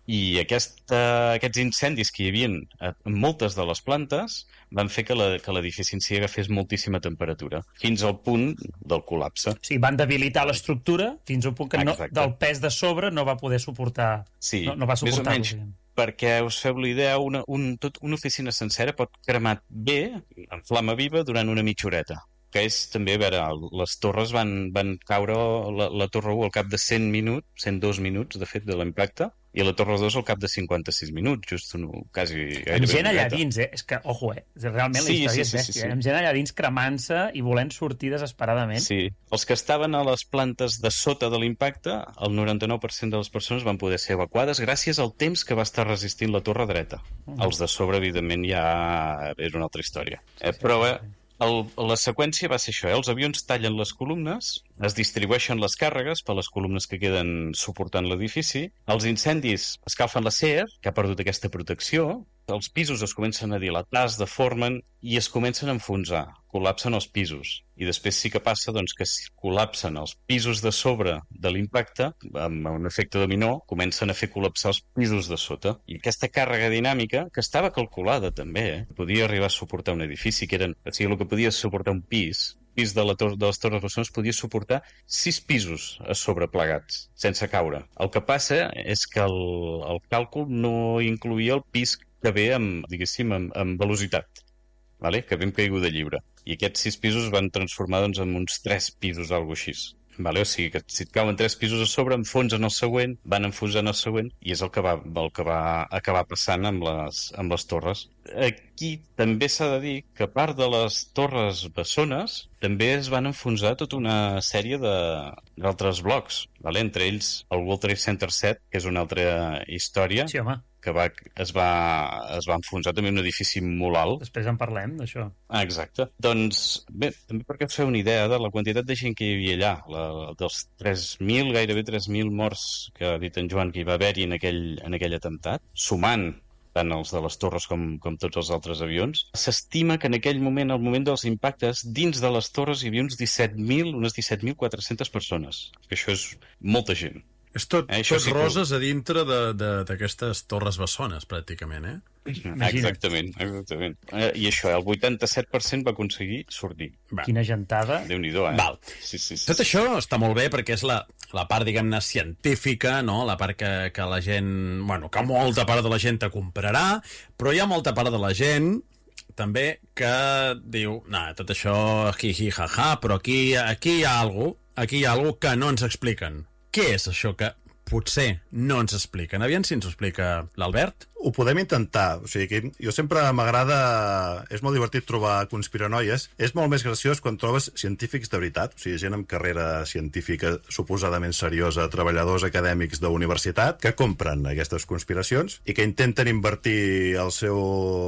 I aquesta, aquests incendis que hi havia en moltes de les plantes van fer que l'edifici en si agafés moltíssima temperatura, fins al punt del col·lapse. O sigui, van debilitar l'estructura fins al punt que no, del pes de sobre no va poder suportar... Sí, no, no va més o suportar menys, perquè us feu la idea, una, un, tot, una oficina sencera pot cremar bé, en flama viva, durant una mitja horeta. Que és també, a veure, les torres van, van caure, la, la torre u al cap de cent minuts, cent dos minuts, de fet, de l'impacte, i la torre dos al cap de cinquanta-sis minuts, just un, quasi... Amb gent allà dins, eh? És que, ojo, eh? Realment sí, la història sí, és sí, bèstia, sí, sí. eh? Amb gent allà dins cremant-se i volent sortir desesperadament. Sí, els que estaven a les plantes de sota de l'impacte, el noranta-nou per cent de les persones van poder ser evacuades gràcies al temps que va estar resistint la torre dreta. Mm. Els de sobre, evidentment, ja és una altra història. Eh, però, eh, El, la seqüència va ser això, eh? Els avions tallen les columnes, es distribueixen les càrregues per les columnes que queden suportant l'edifici, els incendis escalfen l'acer, que ha perdut aquesta protecció, els pisos es comencen a dilatar, es deformen i es comencen a enfonsar, col·lapsen els pisos. I després sí que passa doncs, que si col·lapsen els pisos de sobre de l'impacte, amb un efecte dominó, comencen a fer col·lapsar els pisos de sota. I aquesta càrrega dinàmica, que estava calculada també, eh? Podia arribar a suportar un edifici, que eren, o sigui, el que podia suportar un pis, pis de, la tor de les Torres Bessones podia suportar sis pisos a sobre plegats, sense caure. El que passa és que el, el càlcul no incloïa el pis que ve amb, diguéssim, amb, amb velocitat, vale? Que ve amb caiguda lliure. I aquests sis pisos van transformar doncs, en uns tres pisos, alguna cosa així. Vale? O sigui que si et cauen tres pisos a sobre, enfonsen el següent, van enfonsant el següent, i és el que va, el que va acabar passant amb les, amb les torres. Aquí també s'ha de dir que a part de les torres bessones, també es van enfonsar tota una sèrie d'altres blocs, vale? Entre ells el World Trade Center set, que és una altra història, sí, home. que va, es, va, es va enfonsar també un edifici molt alt. Després en parlem, d'això. Ah, exacte. Doncs, bé, també perquè us feu una idea de la quantitat de gent que hi havia allà, la, dels tres mil, gairebé tres mil morts que ha dit en Joan que hi va haver-hi en, aquell, en aquell atemptat, sumant tant els de les torres com, com tots els altres avions. S'estima que en aquell moment, al moment dels impactes, dins de les torres hi havia uns disset mil, unes disset mil quatre-centes persones. Que això és molta gent. És tot, eh, tot sí roses que... a dintre d'aquestes torres bessones, pràcticament, eh? Exactament, exactament. Eh, I això, el vuitanta-set per cent va aconseguir sortir. Va. Quina gentada. Déu-n'hi-do, eh? Val. Sí, sí, sí, tot sí. això està molt bé perquè és la, la part, diguem-ne, científica, no? La part que, que la gent... Bueno, que molta part de la gent te comprarà, però hi ha molta part de la gent també que diu, nah, tot això, hi, hi, ha, ha, però aquí, aquí hi ha alguna cosa, aquí hi ha alguna cosa que no ens expliquen. Què és això que potser no ens expliquen? Aviam si ens ho explica l'Albert. Ho podem intentar. O sigui, que jo sempre m'agrada... És molt divertit trobar conspiranoies. És molt més graciós quan trobes científics de veritat, o sigui, gent amb carrera científica suposadament seriosa, treballadors acadèmics d'universitat, que compren aquestes conspiracions i que intenten invertir el seu...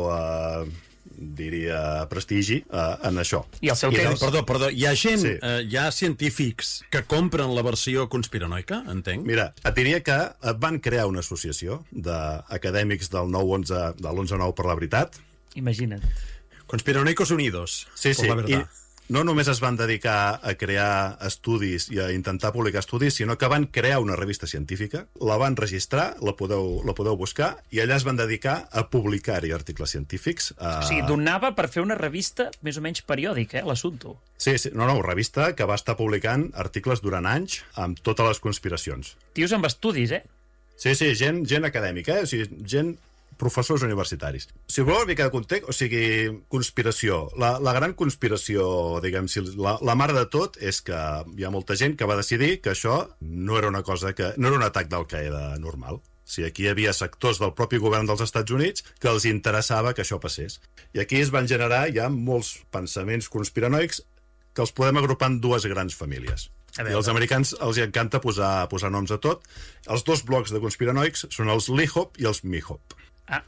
Eh, diria, prestigi uh, en això. I el seu I temps. Perdó, perdó, hi ha gent, sí. uh, hi ha científics que compren la versió conspiranoica, entenc? Mira, et diria que van crear una associació d'acadèmics del nou onze, de l'onze nou per la veritat. Imagina't. Conspiranoicos Unidos. Sí, sí, por la verdad. I no només es van dedicar a crear estudis i a intentar publicar estudis, sinó que van crear una revista científica, la van registrar, la podeu, la podeu buscar, i allà es van dedicar a publicar-hi articles científics. A... O sigui, donava per fer una revista més o menys periòdica, eh, l'assumpte. Sí, sí, no, no, revista que va estar publicant articles durant anys amb totes les conspiracions. Tios amb estudis, eh? Sí, sí, gent, gent acadèmica, eh? O sigui, gent... professors universitaris. Si voleu una mica de context, o sigui, conspiració. La, la gran conspiració, diguem, si la, la mare de tot és que hi ha molta gent que va decidir que això no era una cosa que... no era un atac d'Al-Qaeda normal. O sigui, aquí hi havia sectors del propi govern dels Estats Units que els interessava que això passés. I aquí es van generar ja molts pensaments conspiranoics que els podem agrupar en dues grans famílies. I als americans els encanta posar, posar noms a tot. Els dos blocs de conspiranoics són els Lee-Hop i els Me-Hop. Ah.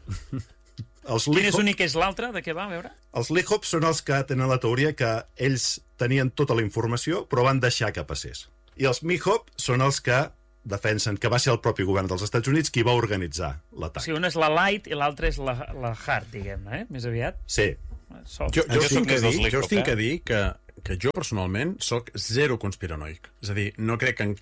Els Quin és l'únic que és l'altre? De què va, a veure? Els Lee-Hop són els que tenen la teoria que ells tenien tota la informació però van deixar que passés. I els Me-Hop són els que defensen que va ser el propi govern dels Estats Units qui va organitzar l'atac. O sigui, una és la light i l'altra és la, la hard, diguem-ne, eh? Més aviat. Sí. Soft. Jo, jo, jo, tinc que dir, jo us tinc eh? que dir que, que jo personalment sóc zero conspiranoic. És a dir, no crec en cap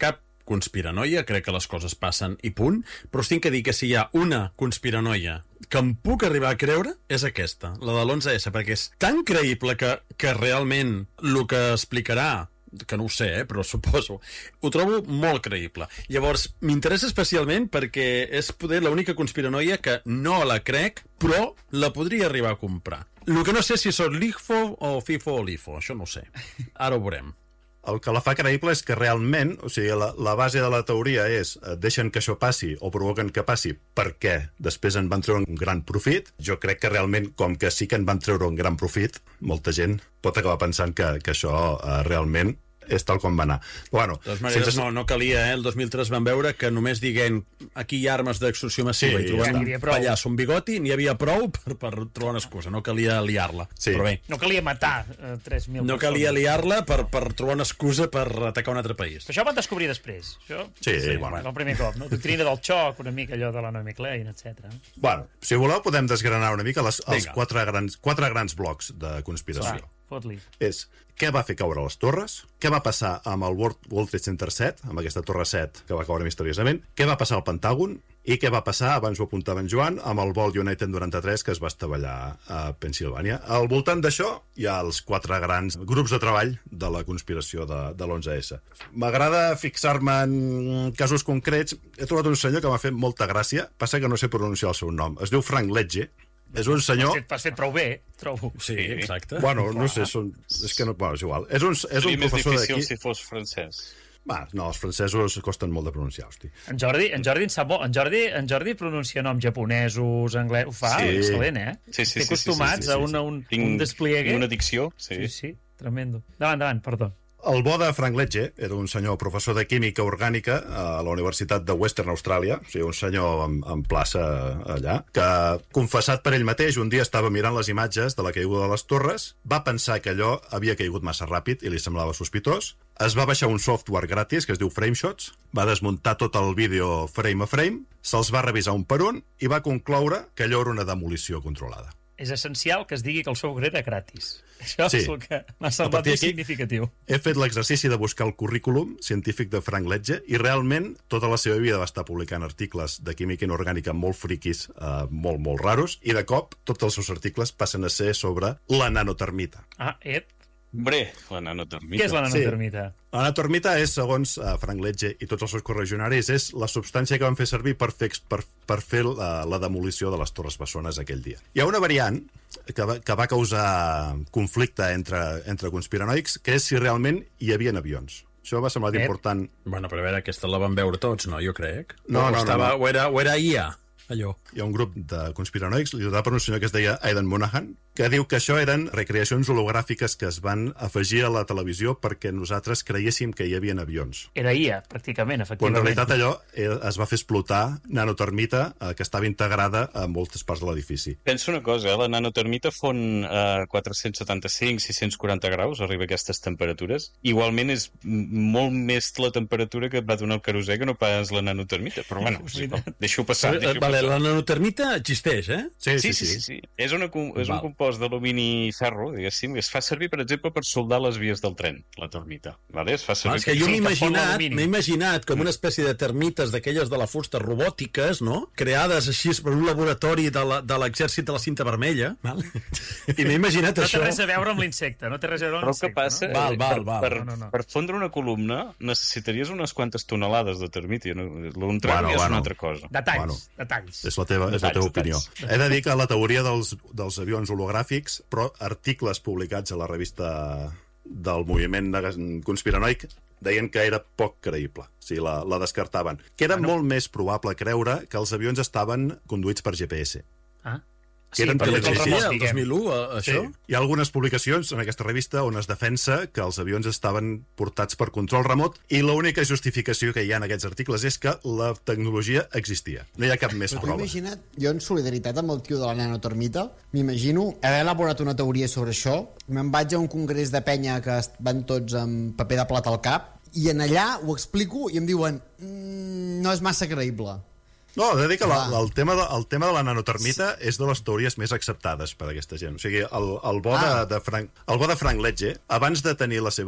conspiranoia, crec que les coses passen i punt, però us tinc que dir que si hi ha una conspiranoia que em puc arribar a creure, és aquesta, la de l'onze esse, perquè és tan creïble que, que realment el que explicarà, que no ho sé, eh, però suposo, ho trobo molt creïble. Llavors, m'interessa especialment perquè és poder l'única conspiranoia que no la crec, però la podria arribar a comprar. El que no sé si són l'IFO o FIFO o l'IFO, això no ho sé. Ara ho veurem. El que la fa creïble és que realment, o sigui, la, la base de la teoria és eh, deixen que això passi o provoquen que passi perquè després en van treure un gran profit. Jo crec que realment, com que sí que en van treure un gran profit, molta gent pot acabar pensant que, que això eh, realment és tal com va anar. Bueno, de totes maneres, sense... no, no calia, eh? El dos mil tres van veure que només diguent aquí hi ha armes d'extorsió massiva Sí, i trobant ja un pallasso, un bigoti, n'hi havia prou per, per trobar una excusa, no calia liar-la. Sí. Però bé, No calia matar eh, tres mil no persones. calia liar-la per, per trobar una excusa per atacar un altre país. Però això ho van descobrir després. Això, Sí, sí, bueno. el primer cop, no? Doctrina del xoc, una mica allò de la Naomi Klein, etcètera. Bueno, si voleu podem desgranar una mica les, els Vinga. quatre grans, quatre grans blocs de conspiració. Va, fot-li. És què va fer caure les torres, què va passar amb el World, World Trade Center set, amb aquesta torre set que va caure misteriosament, què va passar al Pentàgon i què va passar, abans ho apuntava en Joan, amb el vol United noranta-tres que es va estavellar a Pensilvània. Al voltant d'això hi ha els quatre grans grups de treball de la conspiració de, de l'onze esse. M'agrada fixar-me en casos concrets. He trobat un senyor que m'ha fet molta gràcia, passa que no sé pronunciar el seu nom. Es diu Frank Ledge. És un senyor... Has fet, has fet prou bé, trobo. Sí, exacte. Bueno, no sé, són... és que no... Bueno, és igual. És un, és un Seria més professor difícil d'aquí... si fos francès. Va, no, els francesos costen molt de pronunciar, hosti. En Jordi, en Jordi en sap molt. En Jordi, en Jordi pronuncia noms japonesos, anglès... Ho fa Sí. excel·lent, eh? Sí, sí, sí, Té acostumats sí, sí, sí, sí. a un, a un, Tinc, un despliegue. tinc una dicció, sí. Sí, sí, tremendo. Davant, davant, perdó. El bo de Frank Ledge era un senyor professor de química orgànica a la Universitat de Western Australia, o sigui, un senyor en, en plaça allà, que, confessat per ell mateix, un dia estava mirant les imatges de la caiguda de les torres, va pensar que allò havia caigut massa ràpid i li semblava sospitós, es va baixar un software gratis que es diu Frameshots, va desmuntar tot el vídeo frame a frame, se'ls va revisar un per un i va concloure que allò era una demolició controlada. És essencial que es digui que el software era gratis. Això Sí. és el que m'ha A semblat partir més d'aquí- significatiu. He fet l'exercici de buscar el currículum científic de Frank Ledge i realment tota la seva vida va estar publicant articles de química inorgànica molt friquis, eh, molt, molt raros, i de cop tots els seus articles passen a ser sobre la nanotermita. Ah, Ed, Bre, la nanotermita. què és la nanotermita? La nanotermita és, segons uh, Frank Ledge i tots els seus correligionaris, és la substància que van fer servir per fer, per, per fer la, la demolició de les Torres Bessones aquell dia. Hi ha una variant que va, que va causar conflicte entre, entre conspiranoics, que és si realment hi havia avions. Això va semblar Ep. important. Bueno, però a veure, aquesta la van veure tots, no? Jo crec. No, o no, no, estava, no. O era, o era I A, allò. Hi ha un grup de conspiranoics liderat per un senyor que es deia Aidan Monahan, que diu que això eren recreacions hologràfiques que es van afegir a la televisió perquè nosaltres creiéssim que hi havia avions. Era I A, pràcticament, Quan en efectivament. realitat allò eh, es va fer explotar nanotermita eh, que estava integrada a moltes parts de l'edifici. Penso una cosa, eh? La nanotermita fon a quatre-cents setanta-cinc a sis-cents quaranta graus, arriba a aquestes temperatures. Igualment és m- molt més la temperatura que et va donar el querosè que no pas la nanotermita. Però bueno, sí, deixo passar. Eh, Deixo vale, passar. la nanotermita existeix, eh? Sí, Sí, sí, sí, sí. És, una, com- és un Val. compost d'alumini i ferro, diguéssim, que es fa servir, per exemple, per soldar les vies del tren, la termita. Vale? Es fa Ah, servir és que jo Sí, m'he que fon imaginat, l'alumini. m'he imaginat com una espècie de termites d'aquelles de la fusta robòtiques, no? Creades així per un laboratori de la- de l'exèrcit de la cinta vermella. Val? I m'he imaginat No té això. res a veure amb l'insecte, no té res a veure amb Però el que l'insecte, passa, no? Val, eh, val, per, val. per, No, no, no. per fondre una columna necessitaries unes quantes tonelades de termita. No? Un tram Bueno, ja és bueno. una altra cosa. Detalls, Bueno. detalls. És la teva, és la teva opinió. Detalls, He de dir que la teoria dels, dels avions hologràfics, però articles publicats a la revista del moviment de- conspiranoic deien que era poc creïble. O sigui, la, la descartaven. Que era Bueno. molt més probable creure que els avions estaven conduïts per G P S. Ah. Que eren per per tot el l'exercici, remot, el dos diguem. mil u, eh, això? Hi ha algunes publicacions en aquesta revista on es defensa que els avions estaven portats per control remot i l'única justificació que hi ha en aquests articles és que la tecnologia existia. No hi ha cap més Però t'ho prova. imagina't, jo en solidaritat amb el tio de la nanotermita, m'imagino haver elaborat una teoria sobre això, me'n vaig a un congrés de penya que est- van tots amb paper de plata al cap, i en allà ho explico i em diuen mmm, no és massa creïble. No, he de dir que la, Clar. el, tema de, el tema de la nanotermita sí. és de les teories més acceptades per aquesta gent. O sigui, el, el, bo, Ah. de, de Frank, el bo de Frank Ledge, abans de tenir la seva